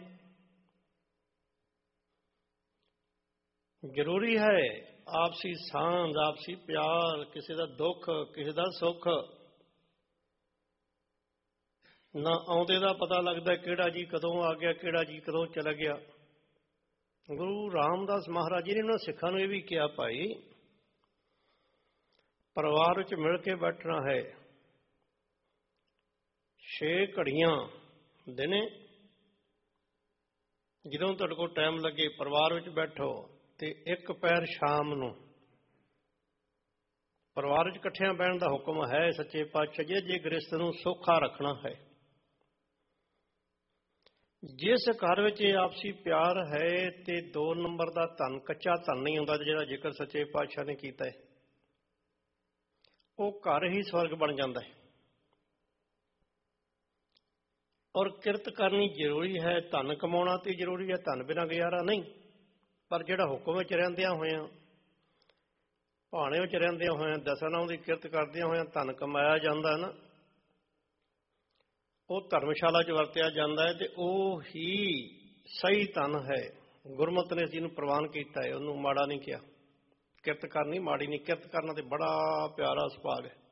ਜ਼ਰੂਰੀ ਹੈ ਆਪਸੀ ਸਾਂਝ, ਆਪਸੀ ਪਿਆਰ, ਕਿਸੇ ਦਾ ਦੁੱਖ, ਕਿਸੇ ਦਾ ਸੁੱਖ। ਨਾ ਆਉਂਦੇ ਦਾ ਪਤਾ ਲੱਗਦਾ ਕਿਹੜਾ ਜੀ ਕਦੋਂ ਆ ਗਿਆ, ਕਿਹੜਾ ਜੀ ਕਦੋਂ ਚਲਾ ਗਿਆ। ਗੁਰੂ ਰਾਮਦਾਸ ਮਹਾਰਾਜ ਜੀ ਨੇ ਉਹਨਾਂ ਸਿੱਖਾਂ ਨੂੰ ਇਹ ਵੀ ਕਿਹਾ, ਭਾਈ ਪਰਿਵਾਰ ਵਿੱਚ ਮਿਲ ਕੇ ਬੈਠਣਾ ਹੈ। ਛੇ ਘੜੀਆਂ ਦਿਨੇ ਜਦੋਂ ਤੁਹਾਡੇ ਕੋਲ ਟਾਈਮ ਲੱਗੇ ਪਰਿਵਾਰ ਵਿੱਚ ਬੈਠੋ, ਤੇ ਇੱਕ ਪੈਰ ਸ਼ਾਮ ਨੂੰ। ਪਰਿਵਾਰ ਵਿੱਚ ਇਕੱਠਿਆਂ ਬਹਿਣ ਦਾ ਹੁਕਮ ਹੈ ਸੱਚੇ ਪਾਤਸ਼ਾਹ ਜੀ, ਜੇ ਗ੍ਰਸਥ ਨੂੰ ਸੌਖਾ ਰੱਖਣਾ ਹੈ। ਜਿਸ ਘਰ ਵਿੱਚ ਆਪਸੀ ਪਿਆਰ ਹੈ ਤੇ ਦੋ ਨੰਬਰ ਦਾ ਧਨ, ਕੱਚਾ ਧਨ ਨਹੀਂ ਹੁੰਦਾ, ਜਿਹੜਾ ਜ਼ਿਕਰ ਸੱਚੇ ਪਾਤਸ਼ਾਹ ਨੇ ਕੀਤਾ ਹੈ, ਉਹ ਘਰ ਹੀ ਸਵਰਗ ਬਣ ਜਾਂਦਾ ਹੈ। ਔਰ ਕਿਰਤ ਕਰਨੀ ਜ਼ਰੂਰੀ ਹੈ, ਧਨ ਕਮਾਉਣਾ ਤੇ ਜ਼ਰੂਰੀ ਹੈ, ਧਨ ਬਿਨਾਂ ਗੁਜ਼ਾਰਾ ਨਹੀਂ। ਪਰ ਜਿਹੜਾ ਹੁਕਮ ਵਿੱਚ ਰਹਿੰਦਿਆਂ ਹੋਇਆਂ, ਭਾਣੇ ਵਿੱਚ ਰਹਿੰਦਿਆਂ ਹੋਇਆਂ, ਦਸਾਂ ਦੀ ਕਿਰਤ ਕਰਦਿਆਂ ਹੋਇਆਂ ਧਨ ਕਮਾਇਆ ਜਾਂਦਾ ਨਾ, ਉਹ ਧਰਮਸ਼ਾਲਾ 'ਚ ਵਰਤਿਆ ਜਾਂਦਾ ਹੈ, ਤੇ ਉਹ ਹੀ ਸਹੀ ਧਨ ਹੈ। ਗੁਰਮਤਿ ਨੇ ਜਿਹਨੂੰ ਪ੍ਰਵਾਨ ਕੀਤਾ ਹੈ, ਉਹਨੂੰ ਮਾੜਾ ਨਹੀਂ ਕਿਹਾ। ਕਿਰਤ ਕਰਨੀ ਮਾੜੀ ਨਹੀਂ, ਕਿਰਤ ਕਰਨਾ ਤੇ ਬੜਾ ਪਿਆਰਾ ਸੁਭਾਗ ਹੈ।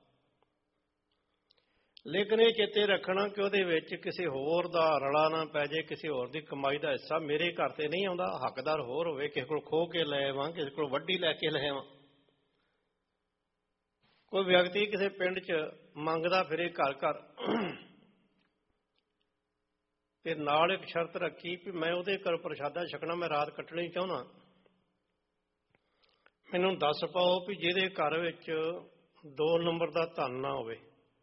ਲੇਕਿਨ ਇਹ ਚੇਤੇ ਰੱਖਣਾ ਕਿ ਉਹਦੇ ਵਿੱਚ ਕਿਸੇ ਹੋਰ ਦਾ ਰਲਾ ਨਾ ਪੈ ਜਾਏ, ਕਿਸੇ ਹੋਰ ਦੀ ਕਮਾਈ ਦਾ ਹਿੱਸਾ ਮੇਰੇ ਘਰ ਤੇ ਨਹੀਂ ਆਉਂਦਾ। ਹੱਕਦਾਰ ਹੋਰ ਹੋਵੇ, ਕਿਸੇ ਕੋਲ ਖੋਹ ਕੇ ਲੈ ਆਵਾਂ, ਕਿਸੇ ਕੋਲ ਵੱਢੀ ਲੈ ਕੇ ਲੈ ਆਵਾਂ। ਕੋਈ ਵਿਅਕਤੀ ਕਿਸੇ ਪਿੰਡ 'ਚ ਮੰਗਦਾ ਫਿਰੇ ਘਰ ਘਰ, ਤੇ ਨਾਲ ਇੱਕ ਸ਼ਰਤ ਰੱਖੀ ਵੀ ਮੈਂ ਉਹਦੇ ਘਰ ਪ੍ਰਸ਼ਾਦਾ ਛਕਣਾ, ਮੈਂ ਰਾਤ ਕੱਟਣੀ ਚਾਹੁੰਦਾ, ਮੈਨੂੰ ਦੱਸ ਪਾਓ ਵੀ ਜਿਹਦੇ ਘਰ ਵਿੱਚ ਦੋ ਨੰਬਰ ਦਾ ਧਨ ਨਾ ਹੋਵੇ,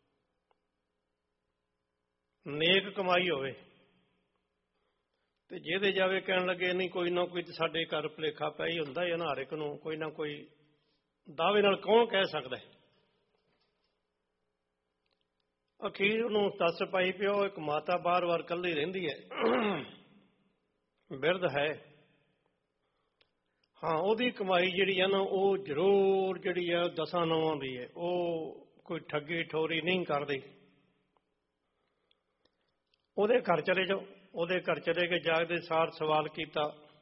ਨੇਕ ਕਮਾਈ ਹੋਵੇ। ਤੇ ਜਿਹਦੇ ਜਾਵੇ ਕਹਿਣ ਲੱਗੇ ਨਹੀਂ ਕੋਈ ਨਾ ਕੋਈ ਸਾਡੇ ਘਰ ਭੁਲੇਖਾ ਪਿਆ ਹੀ ਹੁੰਦਾ ਹੈ ਨਾ, ਹਰ ਇੱਕ ਨੂੰ ਕੋਈ ਨਾ ਕੋਈ ਦਾਅਵੇ ਨਾਲ ਕੌਣ ਕਹਿ ਸਕਦਾ ਹੈ। ਅਖੀਰ ਉਹਨੂੰ ਦੱਸ ਪਾਈ ਪਿਓ ਇੱਕ ਮਾਤਾ ਬਾਰ ਬਾਰ ਇਕੱਲੀ ਰਹਿੰਦੀ ਹੈ, ਬਿਰਧ ਹੈ। ਹਾਂ, ਉਹਦੀ ਕਮਾਈ ਜਿਹੜੀ ਹੈ ਨਾ, ਉਹ ਜ਼ਰੂਰ ਜਿਹੜੀ ਹੈ ਦਸਾਂ ਨੌਵਾਂ ਦੀ ਹੈ। ਉਹ ਕੋਈ ਠੱਗੀ ਠੋਰੀ ਨਹੀਂ ਕਰਦੀ। ਉਹਦੇ ਘਰ ਚਲੇ ਜਾਓ। ਉਹਦੇ ਘਰ ਚਲੇ ਕੇ ਜਾਗਦੇ ਸਾਰ ਸਵਾਲ ਕੀਤਾ,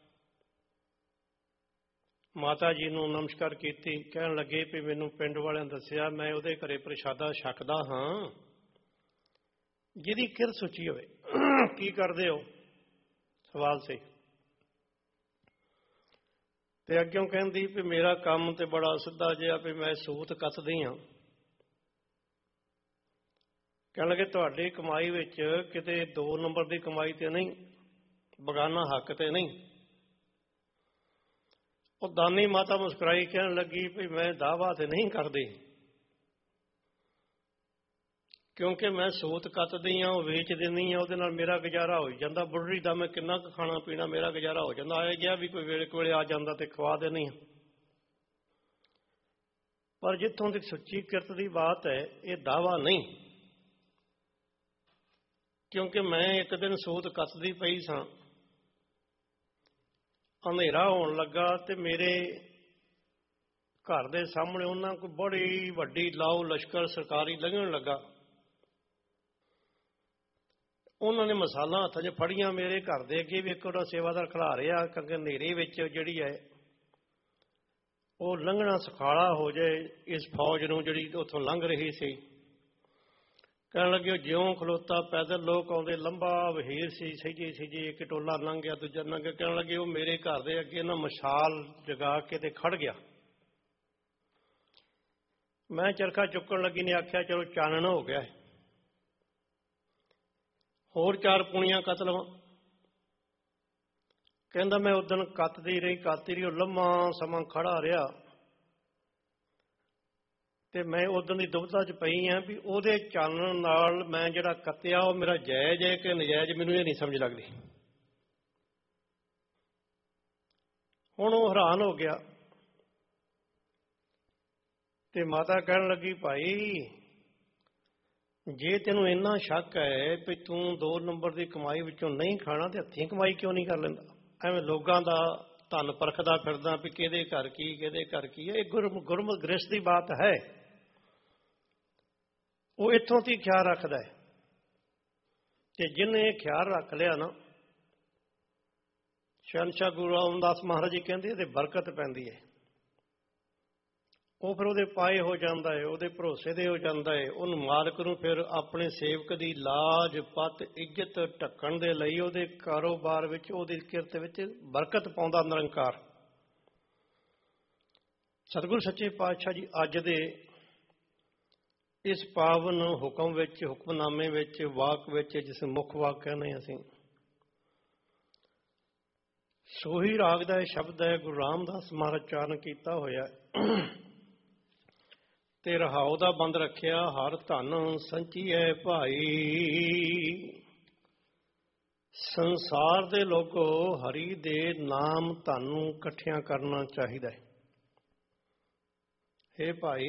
ਮਾਤਾ ਜੀ ਨੂੰ ਨਮਸਕਾਰ ਕੀਤੀ। ਕਹਿਣ ਲੱਗੇ ਵੀ ਮੈਨੂੰ ਪਿੰਡ ਵਾਲਿਆਂ ਦੱਸਿਆ ਮੈਂ ਉਹਦੇ ਘਰੇ ਪ੍ਰਸ਼ਾਦਾ ਛਕਦਾ ਹਾਂ ਜਿਹਦੀ ਕਿਰਤ ਸੁੱਚੀ ਹੋਵੇ। ਕੀ ਕਰਦੇ ਹੋ? ਸਵਾਲ ਸੀ। ਤੇ ਅੱਗਿਓਂ ਕਹਿੰਦੀ ਵੀ ਮੇਰਾ ਕੰਮ ਤੇ ਬੜਾ ਸਿੱਧਾ ਜਿਹਾ, ਵੀ ਮੈਂ ਸੂਤ ਕੱਤਦੀ ਹਾਂ। ਕਹਿਣ ਲੱਗੇ ਤੁਹਾਡੀ ਕਮਾਈ ਵਿੱਚ ਕਿਤੇ ਦੋ ਨੰਬਰ ਦੀ ਕਮਾਈ ਤੇ ਨਹੀਂ, ਬਗਾਨਾ ਹੱਕ ਤੇ ਨਹੀਂ। ਉਹ ਦਾਨੀ ਮਾਤਾ ਮੁਸਕਰਾਈ, ਕਹਿਣ ਲੱਗੀ ਵੀ ਮੈਂ ਦਾਅਵਾ ਤੇ ਨਹੀਂ ਕਰਦੀ, ਕਿਉਂਕਿ ਮੈਂ ਸੂਤ ਕੱਤਦੀ ਹਾਂ, ਉਹ ਵੇਚ ਦਿੰਦੀ ਹਾਂ, ਉਹਦੇ ਨਾਲ ਮੇਰਾ ਗੁਜ਼ਾਰਾ ਹੋ ਜਾਂਦਾ। ਬੁੱਢੀ ਦਾ ਮੈਂ ਕਿੰਨਾ ਕੁ ਖਾਣਾ ਪੀਣਾ, ਮੇਰਾ ਗੁਜ਼ਾਰਾ ਹੋ ਜਾਂਦਾ। ਆਏ ਗਿਆ ਵੀ ਕੋਈ ਵੇਲੇ ਕੋਲੇ ਆ ਜਾਂਦਾ ਤੇ ਖਵਾ ਦੇਣੀ। ਪਰ ਜਿੱਥੋਂ ਦੀ ਸੁੱਚੀ ਕਿਰਤ ਦੀ ਬਾਤ ਹੈ, ਇਹ ਦਾਅਵਾ ਨਹੀਂ। ਕਿਉਂਕਿ ਮੈਂ ਇੱਕ ਦਿਨ ਸੂਤ ਕੱਤਦੀ ਪਈ ਸਾਂ, ਹਨੇਰਾ ਹੋਣ ਲੱਗਾ ਤੇ ਮੇਰੇ ਘਰ ਦੇ ਸਾਹਮਣੇ ਉਹਨਾਂ ਕੋਈ ਬੜੀ ਵੱਡੀ ਲਾਓ ਲਸ਼ਕਰ ਸਰਕਾਰੀ ਲੰਘਣ ਲੱਗਾ। ਉਹਨਾਂ ਨੇ ਮਸਾਲਾ ਹੱਥਾਂ 'ਚ ਫੜੀਆਂ, ਮੇਰੇ ਘਰ ਦੇ ਅੱਗੇ ਵੀ ਇੱਕ ਉਹਦਾ ਸੇਵਾਦਾਰ ਖਿਲਾ ਰਿਹਾ, ਕਿਉਂਕਿ ਹਨੇਰੇ ਵਿੱਚ ਜਿਹੜੀ ਹੈ ਉਹ ਲੰਘਣਾ ਸੁਖਾਲਾ ਹੋ ਜਾਏ ਇਸ ਫੌਜ ਨੂੰ ਜਿਹੜੀ ਉੱਥੋਂ ਲੰਘ ਰਹੀ ਸੀ। ਕਹਿਣ ਲੱਗੇ ਜਿਉਂ ਖਲੋਤਾ ਪੈਦਲ ਲੋਕ ਆਉਂਦੇ, ਲੰਬਾ ਵਹੀਰ ਸੀ, ਸਹਿਜੇ ਸਹਿਜੇ ਇੱਕ ਟੋਲਾ ਲੰਘ ਗਿਆ, ਦੂਜਾ ਲੰਘ ਗਿਆ। ਕਹਿਣ ਲੱਗੇ ਉਹ ਮੇਰੇ ਘਰ ਦੇ ਅੱਗੇ ਨਾ ਮਸ਼ਾਲ ਜਗਾ ਕੇ ਤੇ ਖੜ ਗਿਆ। ਮੈਂ ਚਰਖਾ ਚੁੱਕਣ ਲੱਗੀ ਨੇ ਆਖਿਆ ਚਲੋ ਚਾਨਣ ਹੋ ਗਿਆ, ਹੋਰ ਚਾਰ ਪੂਣੀਆਂ ਕੱਤ ਲਵਾਂ। ਕਹਿੰਦਾ ਮੈਂ ਉਦਣ ਕੱਤਦੀ ਰਹੀ ਕੱਤਦੀ ਰਹੀ, ਉਹ ਲੰਮਾ ਸਮਾਂ ਖੜਾ ਰਿਹਾ ਤੇ ਮੈਂ ਉਦੋਂ ਦੀ ਦੁਬਿਧਾ 'ਚ ਪਈ ਹਾਂ ਵੀ ਉਹਦੇ ਚਾਨਣ ਨਾਲ ਮੈਂ ਜਿਹੜਾ ਕੱਤਿਆ ਉਹ ਮੇਰਾ ਜਾਇਜ਼ ਹੈ ਕਿ ਨਜਾਇਜ਼, ਮੈਨੂੰ ਇਹ ਨਹੀਂ ਸਮਝ ਲੱਗਦੀ। ਹੁਣ ਉਹ ਹੈਰਾਨ ਹੋ ਗਿਆ ਤੇ ਮਾਤਾ ਕਹਿਣ ਲੱਗੀ ਭਾਈ ਜੇ ਤੈਨੂੰ ਇੰਨਾ ਸ਼ੱਕ ਹੈ ਵੀ ਤੂੰ ਦੋ ਨੰਬਰ ਦੀ ਕਮਾਈ ਵਿੱਚੋਂ ਨਹੀਂ ਖਾਣਾ ਤੇ ਹੱਥੀਂ ਕਮਾਈ ਕਿਉਂ ਨਹੀਂ ਕਰ ਲੈਂਦਾ? ਐਵੇਂ ਲੋਕਾਂ ਦਾ ਧਨ ਪਰਖਦਾ ਫਿਰਦਾ ਵੀ ਕਿਹਦੇ ਘਰ ਕੀ ਕਿਹਦੇ ਘਰ ਕੀ ਹੈ। ਇਹ ਗੁਰਮ ਗੁਰਮੁਖ ਗ੍ਰਸਥ ਦੀ ਬਾਤ ਹੈ। ਉਹ ਇੱਥੋਂ ਦੀ ਖਿਆਲ ਰੱਖਦਾ ਹੈ ਤੇ ਜਿਹਨੇ ਇਹ ਖਿਆਲ ਰੱਖ ਲਿਆ ਨਾ, ਸ਼ਹਿਨਸ਼ਾਹ ਗੁਰੂ ਰਾਮਦਾਸ ਮਹਾਰਾਜ ਜੀ ਕਹਿੰਦੇ ਇਹਦੇ ਬਰਕਤ ਪੈਂਦੀ ਹੈ। ਉਹ ਫਿਰ ਉਹਦੇ ਪਾਏ ਹੋ ਜਾਂਦਾ ਹੈ, ਉਹਦੇ ਭਰੋਸੇ ਦੇ ਹੋ ਜਾਂਦਾ ਹੈ। ਉਹਨੂੰ ਮਾਲਕ ਨੂੰ ਫਿਰ ਆਪਣੇ ਸੇਵਕ ਦੀ ਲਾਜ ਪੱਤ ਇੱਜ਼ਤ ਢੱਕਣ ਦੇ ਲਈ ਉਹਦੇ ਕਾਰੋਬਾਰ ਵਿੱਚ, ਉਹਦੀ ਕਿਰਤ ਵਿੱਚ ਬਰਕਤ ਪਾਉਂਦਾ ਨਿਰੰਕਾਰ। ਸਤਿਗੁਰੂ ਸੱਚੇ ਪਾਤਸ਼ਾਹ ਜੀ ਅੱਜ ਦੇ ਇਸ ਪਾਵਨ ਹੁਕਮ ਵਿੱਚ, ਹੁਕਮਨਾਮੇ ਵਿੱਚ, ਵਾਕ ਵਿੱਚ, ਜਿਸ ਮੁੱਖ ਵਾਕ ਕਹਿੰਦੇ ਅਸੀਂ, ਸੋਹੀ ਰਾਗ ਦਾ ਇਹ ਸ਼ਬਦ ਹੈ ਗੁਰੂ ਰਾਮਦਾਸ ਮਹਾਰਾਜ ਉਚਾਰਨ ਕੀਤਾ ਹੋਇਆ ਤੇ ਰਹਾਉ ਦਾ ਬੰਦ ਰੱਖਿਆ। ਹਰ ਧਨ ਸੰਚੀਐ ਭਾਈ। ਸੰਸਾਰ ਦੇ ਲੋਕੋ ਹਰੀ ਦੇ ਨਾਮ ਧਨ ਨੂੰ ਇਕੱਠਿਆਂ ਕਰਨਾ ਚਾਹੀਦਾ ਹੈ। ਇਹ ਭਾਈ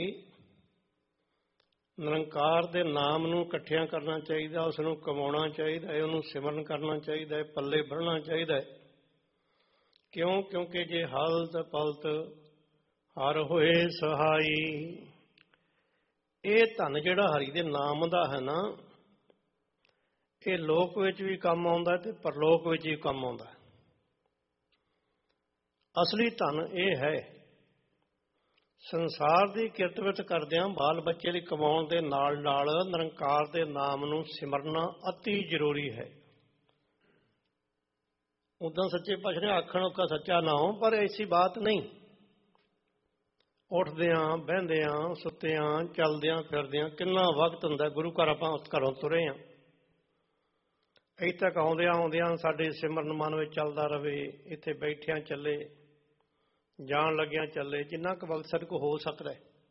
ਨਿਰੰਕਾਰ ਦੇ ਨਾਮ ਨੂੰ ਇਕੱਠਿਆਂ ਕਰਨਾ ਚਾਹੀਦਾ, ਉਸ ਨੂੰ ਕਮਾਉਣਾ ਚਾਹੀਦਾ ਹੈ, ਉਹਨੂੰ ਸਿਮਰਨ ਕਰਨਾ ਚਾਹੀਦਾ ਹੈ, ਪੱਲੇ ਬੰਨ੍ਹਣਾ ਚਾਹੀਦਾ ਹੈ। ਕਿਉਂ? ਕਿਉਂਕਿ ਜੇ ਹਲਤ ਪਲਤ ਹਰ ਹੋਏ ਸਹਾਈ, ਇਹ ਧਨ ਜਿਹੜਾ ਹਰੀ ਦੇ ਨਾਮ ਦਾ ਹੈ ਨਾ, ਇਹ ਲੋਕ ਵਿੱਚ ਵੀ ਕੰਮ ਆਉਂਦਾ ਤੇ ਪਰਲੋਕ ਵਿੱਚ ਵੀ ਕੰਮ ਆਉਂਦਾ। ਅਸਲੀ ਧਨ ਇਹ ਹੈ। ਸੰਸਾਰ ਦੀ ਕਿਰਤ ਕਰਦਿਆਂ ਬਾਲ ਬੱਚੇ ਲਈ ਕਮਾਉਣ ਦੇ ਨਾਲ ਨਾਲ ਨਿਰੰਕਾਰ ਦੇ ਨਾਮ ਨੂੰ ਸਿਮਰਨਾ ਅਤੀ ਜ਼ਰੂਰੀ ਹੈ। ਉਦਾਂ ਸੱਚੇ ਪਾਤਸ਼ਾਹ ਨੇ ਆਖਣ ਔਖਾ ਸੱਚਾ ਨਾ ਹੋ, ਪਰ ਐਸੀ ਬਾਤ ਨਹੀਂ। ਉੱਠਦਿਆਂ ਬਹਿੰਦਿਆਂ ਸੁੱਤਿਆਂ ਚੱਲਦਿਆਂ ਫਿਰਦਿਆਂ ਕਿੰਨਾ ਵਕਤ ਹੁੰਦਾ। ਗੁਰੂ ਘਰ ਆਪਾਂ ਘਰੋਂ ਤੁਰੇ ਹਾਂ, ਇੱਥੇ ਤੱਕ ਆਉਂਦਿਆਂ ਆਉਂਦਿਆਂ ਸਾਡੇ ਸਿਮਰਨ ਮਨ ਵਿੱਚ ਚੱਲਦਾ ਰਹੇ। ਇੱਥੇ ਬੈਠਿਆਂ ਚੱਲੇ, ਜਾਣ ਲੱਗਿਆਂ ਚੱਲੇ, ਜਿੰਨਾ ਕੁ ਵਕਤ ਸਾਡੇ ਕੋਲ ਹੋ ਸਕਦਾ।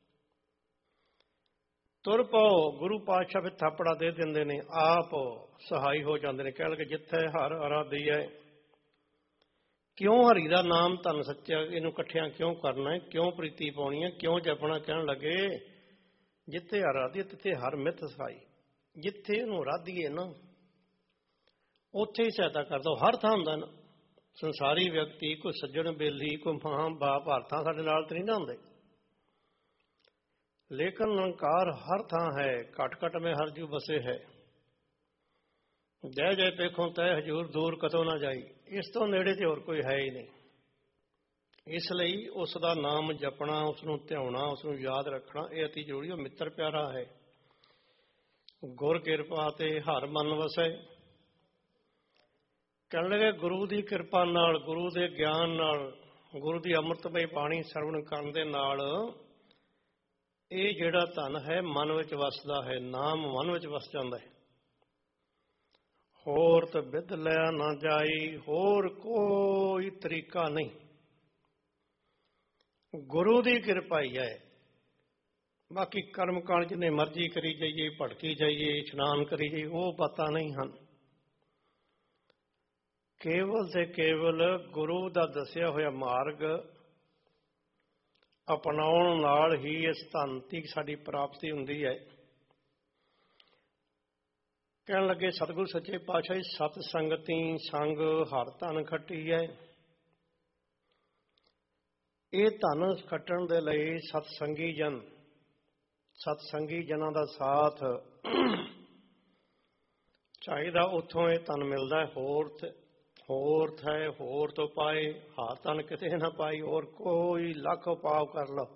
ਤੁਰ ਪਾਓ, ਗੁਰੂ ਪਾਤਸ਼ਾਹ ਫਿਰ ਥਾਪੜਾ ਦੇ ਦਿੰਦੇ ਨੇ, ਆਪ ਸਹਾਈ ਹੋ ਜਾਂਦੇ ਨੇ। ਕਹਿ ਲਗੇ ਜਿੱਥੇ ਹਰ ਅਰਾਧੀ ਹੈ। ਕਿਉਂ ਹਰੀ ਦਾ ਨਾਮ ਧਨ ਸੱਚਾ, ਇਹਨੂੰ ਇਕੱਠਿਆਂ ਕਿਉਂ ਕਰਨਾ ਹੈ, ਕਿਉਂ ਪ੍ਰੀਤੀ ਪਾਉਣੀ ਹੈ, ਕਿਉਂ ਜਪਣਾ? ਕਹਿਣ ਲੱਗੇ ਜਿੱਥੇ ਅਰਾਧੀ ਤਿੱਥੇ ਹਰ ਮਿੱਥ ਸਹਾਈ। ਜਿੱਥੇ ਇਹਨੂੰ ਅਰਾਧੀਏ ਨਾ ਉੱਥੇ ਹੀ ਸਹਾਇਤਾ ਕਰਦਾ। ਹਰ ਥਾਂ ਹੁੰਦਾ ਨਾ। ਸੰਸਾਰੀ ਵਿਅਕਤੀ, ਕੋਈ ਸੱਜਣ ਬੇਲੀ, ਕੋਈ ਮਾਂ ਬਾਪ ਹਰ ਥਾਂ ਸਾਡੇ ਨਾਲ ਤਾਂ ਨਹੀਂ ਨਾ ਹੁੰਦੇ, ਲੇਕਿਨ ਨਿਰੰਕਾਰ ਹਰ ਥਾਂ ਹੈ। ਘਟ ਘਟ ਮੈਂ ਹਰ ਜੂ ਬਸੇ ਹੈ। ਜੈ ਜੈ ਪੇਖੋਂ ਤੈ ਹਜੂਰ ਦੂਰ ਕਤੋਂ ਨਾ ਜਾਈ। ਇਸ ਤੋਂ ਨੇੜੇ ਤੇ ਹੋਰ ਕੋਈ ਹੈ ਹੀ ਨਹੀਂ। ਇਸ ਲਈ ਉਸ ਦਾ ਨਾਮ ਜਪਣਾ, ਉਸ ਨੂੰ ਧਿਆਉਣਾ, ਉਸ ਨੂੰ ਯਾਦ ਰੱਖਣਾ ਇਹ ਅਤੀ ਜ਼ਰੂਰੀ। ਉਹ ਮਿੱਤਰ ਪਿਆਰਾ ਹੈ। ਗੁਰ ਕਿਰਪਾ ਤੇ ਹਰ ਮਨ ਵਸੈ। ਕਹਿਣ ਲੱਗੇ ਗੁਰੂ ਦੀ ਕਿਰਪਾ ਨਾਲ, ਗੁਰੂ ਦੇ ਗਿਆਨ ਨਾਲ, ਗੁਰੂ ਦੀ ਅੰਮ੍ਰਿਤਮਈ ਬਾਣੀ ਸਰਵਣ ਕਰਨ ਦੇ ਨਾਲ ਇਹ ਜਿਹੜਾ ਧਨ ਹੈ ਮਨ ਵਿੱਚ ਵਸਦਾ ਹੈ। ਨਾਮ ਮਨ ਵਿੱਚ ਵਸ ਜਾਂਦਾ ਹੈ। ਹੋਰ ਤਾਂ ਵਿਦ ਲਿਆ ਨਾ ਜਾਈ, ਹੋਰ ਕੋਈ ਤਰੀਕਾ ਨਹੀਂ। ਗੁਰੂ ਦੀ ਕਿਰਪਾ ਹੀ ਹੈ। ਬਾਕੀ ਕਰਮ ਕਾਂਡ ਜਿੰਨੇ ਮਰਜ਼ੀ ਕਰੀ ਜਾਈਏ, ਭਟਕੀ ਜਾਈਏ, ਇਸ਼ਨਾਨ ਕਰੀ ਜਾਈਏ, ਉਹ ਬਾਤਾਂ ਨਹੀਂ ਹਨ। ਕੇਵਲ ਤੇ ਕੇਵਲ ਗੁਰੂ ਦਾ ਦੱਸਿਆ ਹੋਇਆ ਮਾਰਗ ਅਪਣਾਉਣ ਨਾਲ ਹੀ ਇਸ ਧਨ ਦੀ ਸਾਡੀ ਪ੍ਰਾਪਤੀ ਹੁੰਦੀ ਹੈ। ਕਹਿਣ ਲੱਗੇ ਸਤਿਗੁਰੂ ਸੱਚੇ ਪਾਤਸ਼ਾਹ ਸਤ ਸੰਗਤੀ ਸੰਗ ਹਰ ਧਨ ਖੱਟੀ ਹੈ। ਇਹ ਧਨ ਖੱਟਣ ਦੇ ਲਈ ਸਤਸੰਗੀ ਜਨ, ਸਤਸੰਗੀ ਜਨਾਂ ਦਾ ਸਾਥ ਚਾਹੀਦਾ। ਉੱਥੋਂ ਇਹ ਧਨ ਮਿਲਦਾ ਹੈ। ਹੋਰ ਹੋਰ ਹੈ, ਹੋਰ ਤੋਂ ਪਾਏ ਹਰ ਧਨ ਕਿਤੇ ਨਾ ਪਾਈ। ਹੋਰ ਕੋਈ ਲੱਖ ਉਪਾਅ ਕਰ ਲਓ,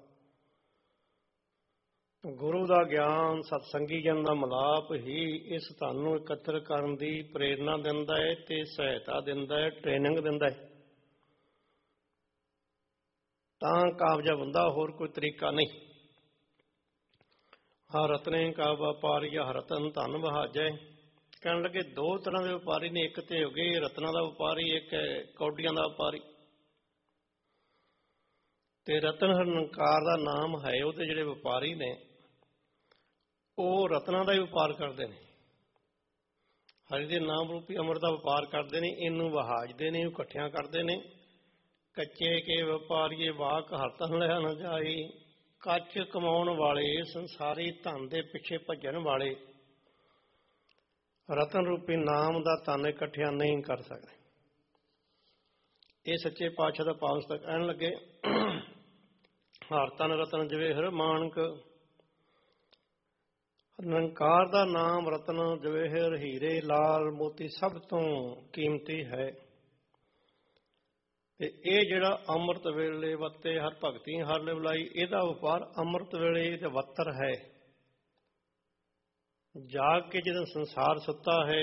ਗੁਰੂ ਦਾ ਗਿਆਨ, ਸਤਸੰਗੀ ਜਨ ਦਾ ਮਿਲਾਪ ਹੀ ਇਸ ਧਨ ਨੂੰ ਇਕੱਤਰ ਕਰਨ ਦੀ ਪ੍ਰੇਰਨਾ ਦਿੰਦਾ ਹੈ ਤੇ ਸਹਾਇਤਾ ਦਿੰਦਾ ਹੈ, ਟ੍ਰੇਨਿੰਗ ਦਿੰਦਾ ਹੈ। ਤਾਂ ਕਾਮਯਾਬ ਹੁੰਦਾ, ਹੋਰ ਕੋਈ ਤਰੀਕਾ ਨਹੀਂ। ਹਰ ਰਤਨੇ ਕਾ ਵਪਾਰੀ, ਹਰ ਰਤਨ ਧਨ ਵਹਾਜੈ। ਕਹਿਣ ਲੱਗੇ ਦੋ ਤਰ੍ਹਾਂ ਦੇ ਵਪਾਰੀ ਨੇ। ਇੱਕ ਤੇ ਹੋ ਗਏ ਰਤਨਾਂ ਦਾ ਵਪਾਰੀ, ਇੱਕ ਹੈ ਕੌਡੀਆਂ ਦਾ ਵਪਾਰੀ। ਤੇ ਰਤਨ ਨਿਰੰਕਾਰ ਦਾ ਨਾਮ ਹੈ। ਉਹਦੇ ਜਿਹੜੇ ਵਪਾਰੀ ਨੇ ਉਹ ਰਤਨਾਂ ਦਾ ਹੀ ਵਪਾਰ ਕਰਦੇ ਨੇ। ਹਰੀ ਦੇ ਨਾਮ ਰੂਪੀ ਅੰਮ੍ਰਿਤ ਦਾ ਵਪਾਰ ਕਰਦੇ ਨੇ। ਇਹਨੂੰ ਵਹਾਜਦੇ ਨੇ, ਇਕੱਠਿਆਂ ਕਰਦੇ ਨੇ। ਕੱਚੇ ਕੇ ਵਪਾਰੀਏ ਵਾਕ ਹਰ ਧਨ ਲਿਆ ਨਾ ਜਾਈ। ਕੱਚ ਕਮਾਉਣ ਵਾਲੇ, ਸੰਸਾਰੀ ਧਨ ਦੇ ਪਿੱਛੇ ਭੱਜਣ ਵਾਲੇ ਰਤਨ ਰੂਪੀ ਨਾਮ ਦਾ ਧਨ ਇਕੱਠਿਆ ਨਹੀਂ ਕਰ ਸਕਦੇ। ਇਹ ਸੱਚੇ ਪਾਤਸ਼ਾਹ ਦਾ ਪਾਵਨ ਸਤਿ ਕਹਿਣ ਲੱਗੇ, ਹਰ ਤਨ ਰਤਨ ਜਵੇਹਰ ਮਾਣਕ, ਨਿਰੰਕਾਰ ਦਾ ਨਾਮ ਰਤਨ ਜਵੇਹਰ ਹੀਰੇ ਲਾਲ ਮੋਤੀ ਸਭ ਤੋਂ ਕੀਮਤੀ ਹੈ। ਤੇ ਇਹ ਜਿਹੜਾ ਅੰਮ੍ਰਿਤ ਵੇਲੇ ਵੱਤੇ ਹਰ ਭਗਤੀ ਹਰ ਲਿਵਲਾਈ, ਇਹਦਾ ਵਪਾਰ ਅੰਮ੍ਰਿਤ ਵੇਲੇ ਇਹਦਾ ਵੱਤਰ ਹੈ। ਜਾਗ ਕੇ ਜਦੋਂ ਸੰਸਾਰ ਸੁੱਤਾ ਹੈ,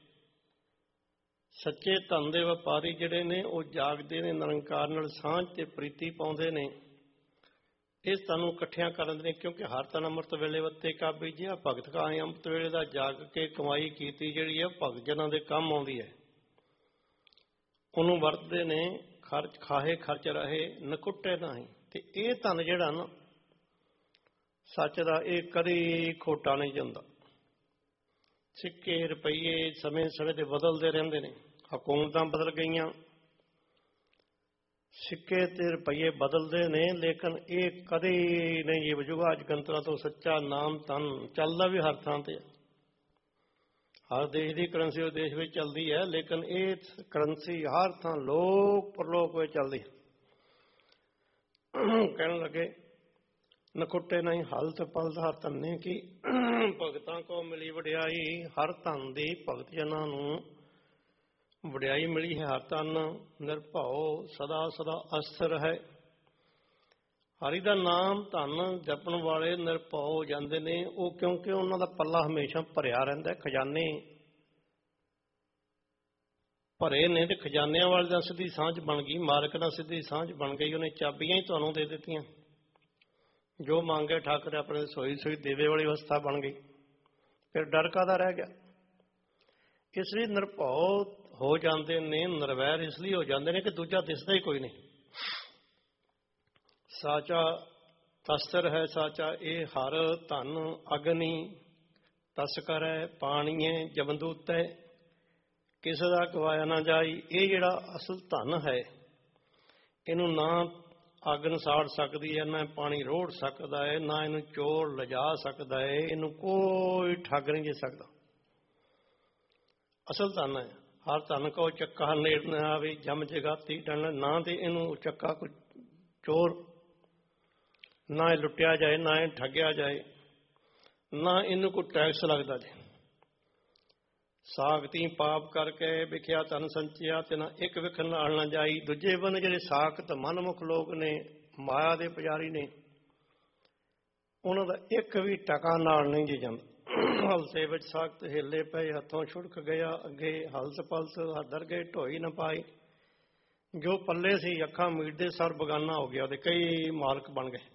ਸੱਚੇ ਧਨ ਦੇ ਵਪਾਰੀ ਜਿਹੜੇ ਨੇ ਉਹ ਜਾਗਦੇ ਨੇ, ਨਿਰੰਕਾਰ ਨਾਲ ਸਾਂਝ ਤੇ ਪ੍ਰੀਤੀ ਪਾਉਂਦੇ ਨੇ, ਇਸ ਧਨ ਨੂੰ ਇਕੱਠਿਆਂ ਕਰਨ ਦੇ ਨੇ। ਕਿਉਂਕਿ ਹਰ ਤਨ ਅੰਮ੍ਰਿਤ ਵੇਲੇ ਵੱਤੇ ਕਾ ਬੀਜਿਆ, ਭਗਤ ਕਾਹੇ ਅੰਮ੍ਰਿਤ ਵੇਲੇ ਦਾ ਜਾਗ ਕੇ ਕਮਾਈ ਕੀਤੀ ਜਿਹੜੀ ਹੈ ਭਗਤ ਜਨਾਂ ਦੇ ਕੰਮ ਆਉਂਦੀ ਹੈ। ਉਹਨੂੰ ਵਰਤਦੇ ਨੇ, ਖਰਚ ਖਾਹੇ ਖਰਚ ਰਹੇ ਨਕੁੱਟੇ ਨਹੀਂ। ਤੇ ਇਹ ਧਨ ਜਿਹੜਾ ਨਾ ਸੱਚ ਦਾ, ਇਹ ਕਦੀ ਖੋਟਾ ਨਹੀਂ ਜਾਂਦਾ। ਸਿੱਕੇ ਰੁਪਈਏ ਸਮੇਂ ਸਮੇਂ ਤੇ ਬਦਲਦੇ ਰਹਿੰਦੇ ਨੇ, ਹਕੂਮਤਾਂ ਬਦਲ ਗਈਆਂ, ਸਿੱਕੇ ਤੇ ਰੁਪਈਏ ਬਦਲਦੇ ਨੇ, ਲੇਕਿਨ ਇਹ ਕਦੇ ਨਹੀਂ ਜੀ ਵਜੂਗਾ। ਅੱਜ ਗੰਤਰਾ ਤੋਂ ਸੱਚਾ ਨਾਮ ਧਨ ਚੱਲਦਾ ਵੀ ਹਰ ਥਾਂ ਤੇ, ਹਰ ਦੇਸ਼ ਦੀ ਕਰੰਸੀ ਉਸ ਦੇਸ਼ ਵਿੱਚ ਚੱਲਦੀ ਹੈ, ਲੇਕਿਨ ਇਹ ਕਰੰਸੀ ਹਰ ਥਾਂ ਲੋਕ ਪਰਲੋਕ ਵਿੱਚ ਚੱਲਦੀ ਹੈ। ਕਹਿਣ ਲੱਗੇ ਨਖੁੱਟੇ ਨਹੀਂ ਹਲਤ ਪਲਤ ਹਰ ਧੰਨੇ ਕੀ, ਭਗਤਾਂ ਕੋ ਮਿਲੀ ਵਡਿਆਈ। ਹਰ ਧਨ ਦੀ ਭਗਤ ਜਨਾਂ ਨੂੰ ਵਡਿਆਈ ਮਿਲੀ ਹੈ। ਹਰ ਧਨ ਨਿਰਭਉ ਸਦਾ ਸਦਾ ਅਸਥਿਰ ਹੈ। ਹਰੀ ਦਾ ਨਾਮ ਧਨ ਜਪਣ ਵਾਲੇ ਨਿਰਭਉ ਹੋ ਜਾਂਦੇ ਨੇ ਉਹ, ਕਿਉਂਕਿ ਉਹਨਾਂ ਦਾ ਪੱਲਾ ਹਮੇਸ਼ਾ ਭਰਿਆ ਰਹਿੰਦਾ। ਖਜ਼ਾਨੇ ਭਰੇ ਨੇ ਤੇ ਖਜ਼ਾਨਿਆਂ ਵਾਲੇ ਦਾ ਸਿੱਧੀ ਸਾਂਝ ਬਣ ਗਈ, ਮਾਲਕ ਨਾਲ ਸਿੱਧੀ ਸਾਂਝ ਬਣ ਗਈ। ਉਹਨੇ ਚਾਬੀਆਂ ਹੀ ਤੁਹਾਨੂੰ ਦੇ ਦਿੱਤੀਆਂ, ਜੋ ਮੰਗੇ ਠਾਕਰ ਆਪਣੇ ਸੋਈ ਸੋਈ ਦੇਵੇ ਵਾਲੀ ਅਵਸਥਾ ਬਣ ਗਈ। ਫਿਰ ਡਰ ਕਾਹਦਾ ਰਹਿ ਗਿਆ? ਇਸ ਲਈ ਨਿਰਭਉ ਹੋ ਜਾਂਦੇ ਨੇ, ਨਿਰਵੈਰ ਇਸ ਲਈ ਹੋ ਜਾਂਦੇ ਨੇ ਕਿ ਦੂਜਾ ਦਿਸਦਾ ਹੀ ਕੋਈ ਨਹੀਂ। ਸਾਚਾ ਤਸਤਰ ਹੈ ਸਾਚਾ ਇਹ ਹਰ ਧਨ, ਅਗਨੀ ਤਸਕਰ ਹੈ ਪਾਣੀਏ ਜਮਦੂਤੈ, ਕਿਸੇ ਦਾ ਗਵਾਇਆ ਨਾ ਜਾਈ। ਇਹ ਜਿਹੜਾ ਅਸਲ ਧਨ ਹੈ, ਇਹਨੂੰ ਨਾ ਅੱਗ ਨੂੰ ਸਾੜ ਸਕਦੀ ਹੈ, ਨਾ ਪਾਣੀ ਰੋੜ ਸਕਦਾ ਹੈ, ਨਾ ਇਹਨੂੰ ਚੋਰ ਲਿਜਾ ਸਕਦਾ ਹੈ, ਇਹਨੂੰ ਕੋਈ ਠੱਗ ਨਹੀਂ ਦੇ ਸਕਦਾ। ਅਸਲ ਧਨ ਹੈ। ਹਰ ਧਨ ਕੋ ਚੱਕਾ ਨੇੜ ਨਾ ਆਵੇ, ਜਮ ਜਗਾਤੀ ਡਣ। ਨਾ ਤੇ ਇਹਨੂੰ ਚੱਕਾ ਕੋਈ ਚੋਰ, ਨਾ ਇਹ ਲੁੱਟਿਆ ਜਾਏ, ਨਾ ਇਹ ਠੱਗਿਆ ਜਾਏ, ਨਾ ਇਹਨੂੰ ਕੋਈ ਟੈਕਸ ਲੱਗਦਾ ਜੇ। ਸਾਖਤੀ ਪਾਪ ਕਰਕੇ ਵਿਖਿਆ ਧਨ ਸੰਚਿਆ, ਤੇ ਨਾ ਇੱਕ ਵਿਖ ਨਾਲ ਨਾ ਜਾਈ। ਦੂਜੇ ਬੰਨੇ ਜਿਹੜੇ ਸਾਖਤ ਮਨਮੁਖ ਲੋਕ ਨੇ, ਮਾਇਆ ਦੇ ਪੁਜਾਰੀ ਨੇ, ਉਹਨਾਂ ਦਾ ਇੱਕ ਵੀ ਟਕਾ ਨਾਲ ਨਹੀਂ ਜੀ ਜਾਂਦਾ। ਹਲਸੇ ਵਿੱਚ ਸਾਖਤ ਹਿੱਲੇ ਪਏ, ਹੱਥੋਂ ਛੁੜਕ ਗਿਆ ਅੱਗੇ। ਹਲਸ ਪਲਸ ਹਦਰ ਗਏ ਢੋਈ ਨਾ ਪਾਈ। ਜੋ ਪੱਲੇ ਸੀ ਅੱਖਾਂ ਮੀਟਦੇ ਸਰ ਬਗਾਨਾ ਹੋ ਗਿਆ, ਉਹਦੇ ਕਈ ਮਾਲਕ ਬਣ ਗਏ,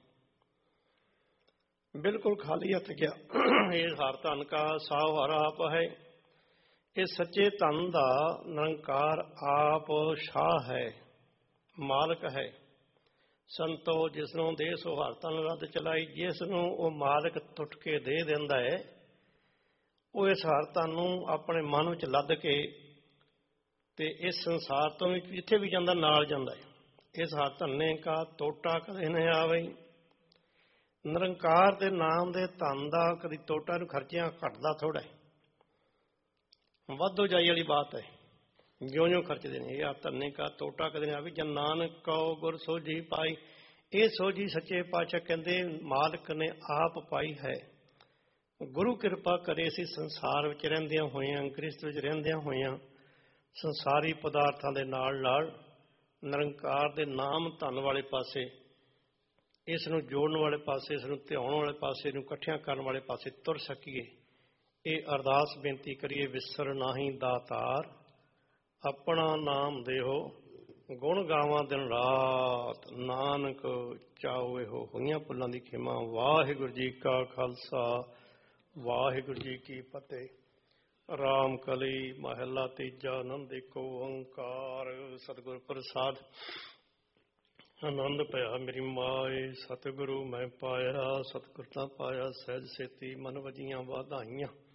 ਬਿਲਕੁਲ ਖਾਲੀ ਹੱਥ ਗਿਆ। ਇਹ ਹਰ ਧਨ ਕਾ ਸਾਹ ਹਰ ਆਪ ਹੈ। ਇਹ ਸੱਚੇ ਧਨ ਦਾ ਨਿਰੰਕਾਰ ਆਪ ਸ਼ਾਹ ਹੈ, ਮਾਲਕ ਹੈ। ਸੰਤੋ ਜਿਸ ਨੂੰ ਦੇ ਸੋ ਹਰ ਧਨ ਰੱਦ ਚਲਾਈ। ਜਿਸ ਨੂੰ ਉਹ ਮਾਲਕ ਟੁੱਟ ਕੇ ਦੇ ਦਿੰਦਾ ਹੈ, ਉਹ ਇਸ ਹਰ ਧਨ ਨੂੰ ਆਪਣੇ ਮਨ ਵਿੱਚ ਲੱਦ ਕੇ ਤੇ ਇਸ ਸੰਸਾਰ ਤੋਂ ਵੀ ਜਿੱਥੇ ਵੀ ਜਾਂਦਾ ਨਾਲ ਜਾਂਦਾ ਹੈ। ਇਸ ਹਰ ਧੰਨੇ ਕਾ ਟੋਟਾ ਕਦੇ ਨਹੀਂ ਆਵੇ। ਨਿਰੰਕਾਰ ਦੇ ਨਾਮ ਦੇ ਧਨ ਦਾ ਕਦੀ ਟੋਟਾ ਨੂੰ ਖਰਚਿਆਂ ਘਟਦਾ ਥੋੜਾ ਹੈ, ਵਾਧੋ ਜਾਈ ਵਾਲੀ ਬਾਤ ਹੈ। ਜਿਉਂ ਜਿਉਂ ਖਰਚਦੇ ਨੇ। ਇਹ ਹਰ ਧੰਨੇ ਕਾ ਟੋਟਾ ਕਦੇ ਨਹੀਂ ਆਵੇ। ਜਨ ਨਾਨਕ ਕਉ ਗੁਰ ਸੋਝੀ ਪਾਈ। ਇਹ ਸੋਝੀ ਸੱਚੇ ਪਾਤਸ਼ਾਹ ਕਹਿੰਦੇ ਮਾਲਕ ਨੇ ਆਪ ਪਾਈ ਹੈ। ਗੁਰੂ ਕਿਰਪਾ ਕਰੇ ਅਸੀਂ ਸੰਸਾਰ ਵਿੱਚ ਰਹਿੰਦਿਆਂ ਹੋਇਆਂ, ਗ੍ਰਸਤ ਵਿੱਚ ਰਹਿੰਦਿਆਂ ਹੋਇਆਂ, ਸੰਸਾਰੀ ਪਦਾਰਥਾਂ ਦੇ ਨਾਲ ਨਾਲ ਨਿਰੰਕਾਰ ਦੇ ਨਾਮ ਧਨ ਵਾਲੇ ਪਾਸੇ, ਇਸ ਨੂੰ ਜੋੜਨ ਵਾਲੇ ਪਾਸੇ, ਇਸ ਨੂੰ ਧਿਆਉਣ ਵਾਲੇ ਪਾਸੇ, ਨੂੰ ਇਕੱਠਿਆਂ ਕਰਨ ਵਾਲੇ ਪਾਸੇ ਤੁਰ ਸਕੀਏ। ਇਹ ਅਰਦਾਸ ਬੇਨਤੀ ਕਰੀਏ। ਵਿਸਰ ਨਾਹੀਂ ਦਾਤਾਰ ਆਪਣਾ ਨਾਮ ਦੇਹੋ, ਗੁਣ ਗਾਵਾਂ ਦਿਨ ਰਾਤ ਨਾਨਕ ਚਾਉ ਇਹੋ। ਹੋਈਆਂ ਭੁੱਲਾਂ ਦੀ ਖਿਮਾ। ਵਾਹਿਗੁਰੂ ਜੀ ਕਾ ਖਾਲਸਾ, ਵਾਹਿਗੁਰੂ ਜੀ ਕੀ ਫਤਿਹ। ਰਾਮ ਕਲੀ ਮਹੱਲਾ ਤੀਜਾ। ਆਨੰਦ ਏਕੋ ਓੰਕਾਰ ਸਤਿਗੁਰ ਪ੍ਰਸਾਦ। ਆਨੰਦ ਪਿਆ ਮੇਰੀ ਮਾਏ ਸਤਿਗੁਰੂ ਮੈਂ ਪਾਇਆ। ਸਤਿਗੁਰ ਤਾਂ ਪਾਇਆ ਸਹਿਜ ਸੇਤੀ, ਮਨ ਵਜੀਆਂ ਵਾਧਾਈਆਂ।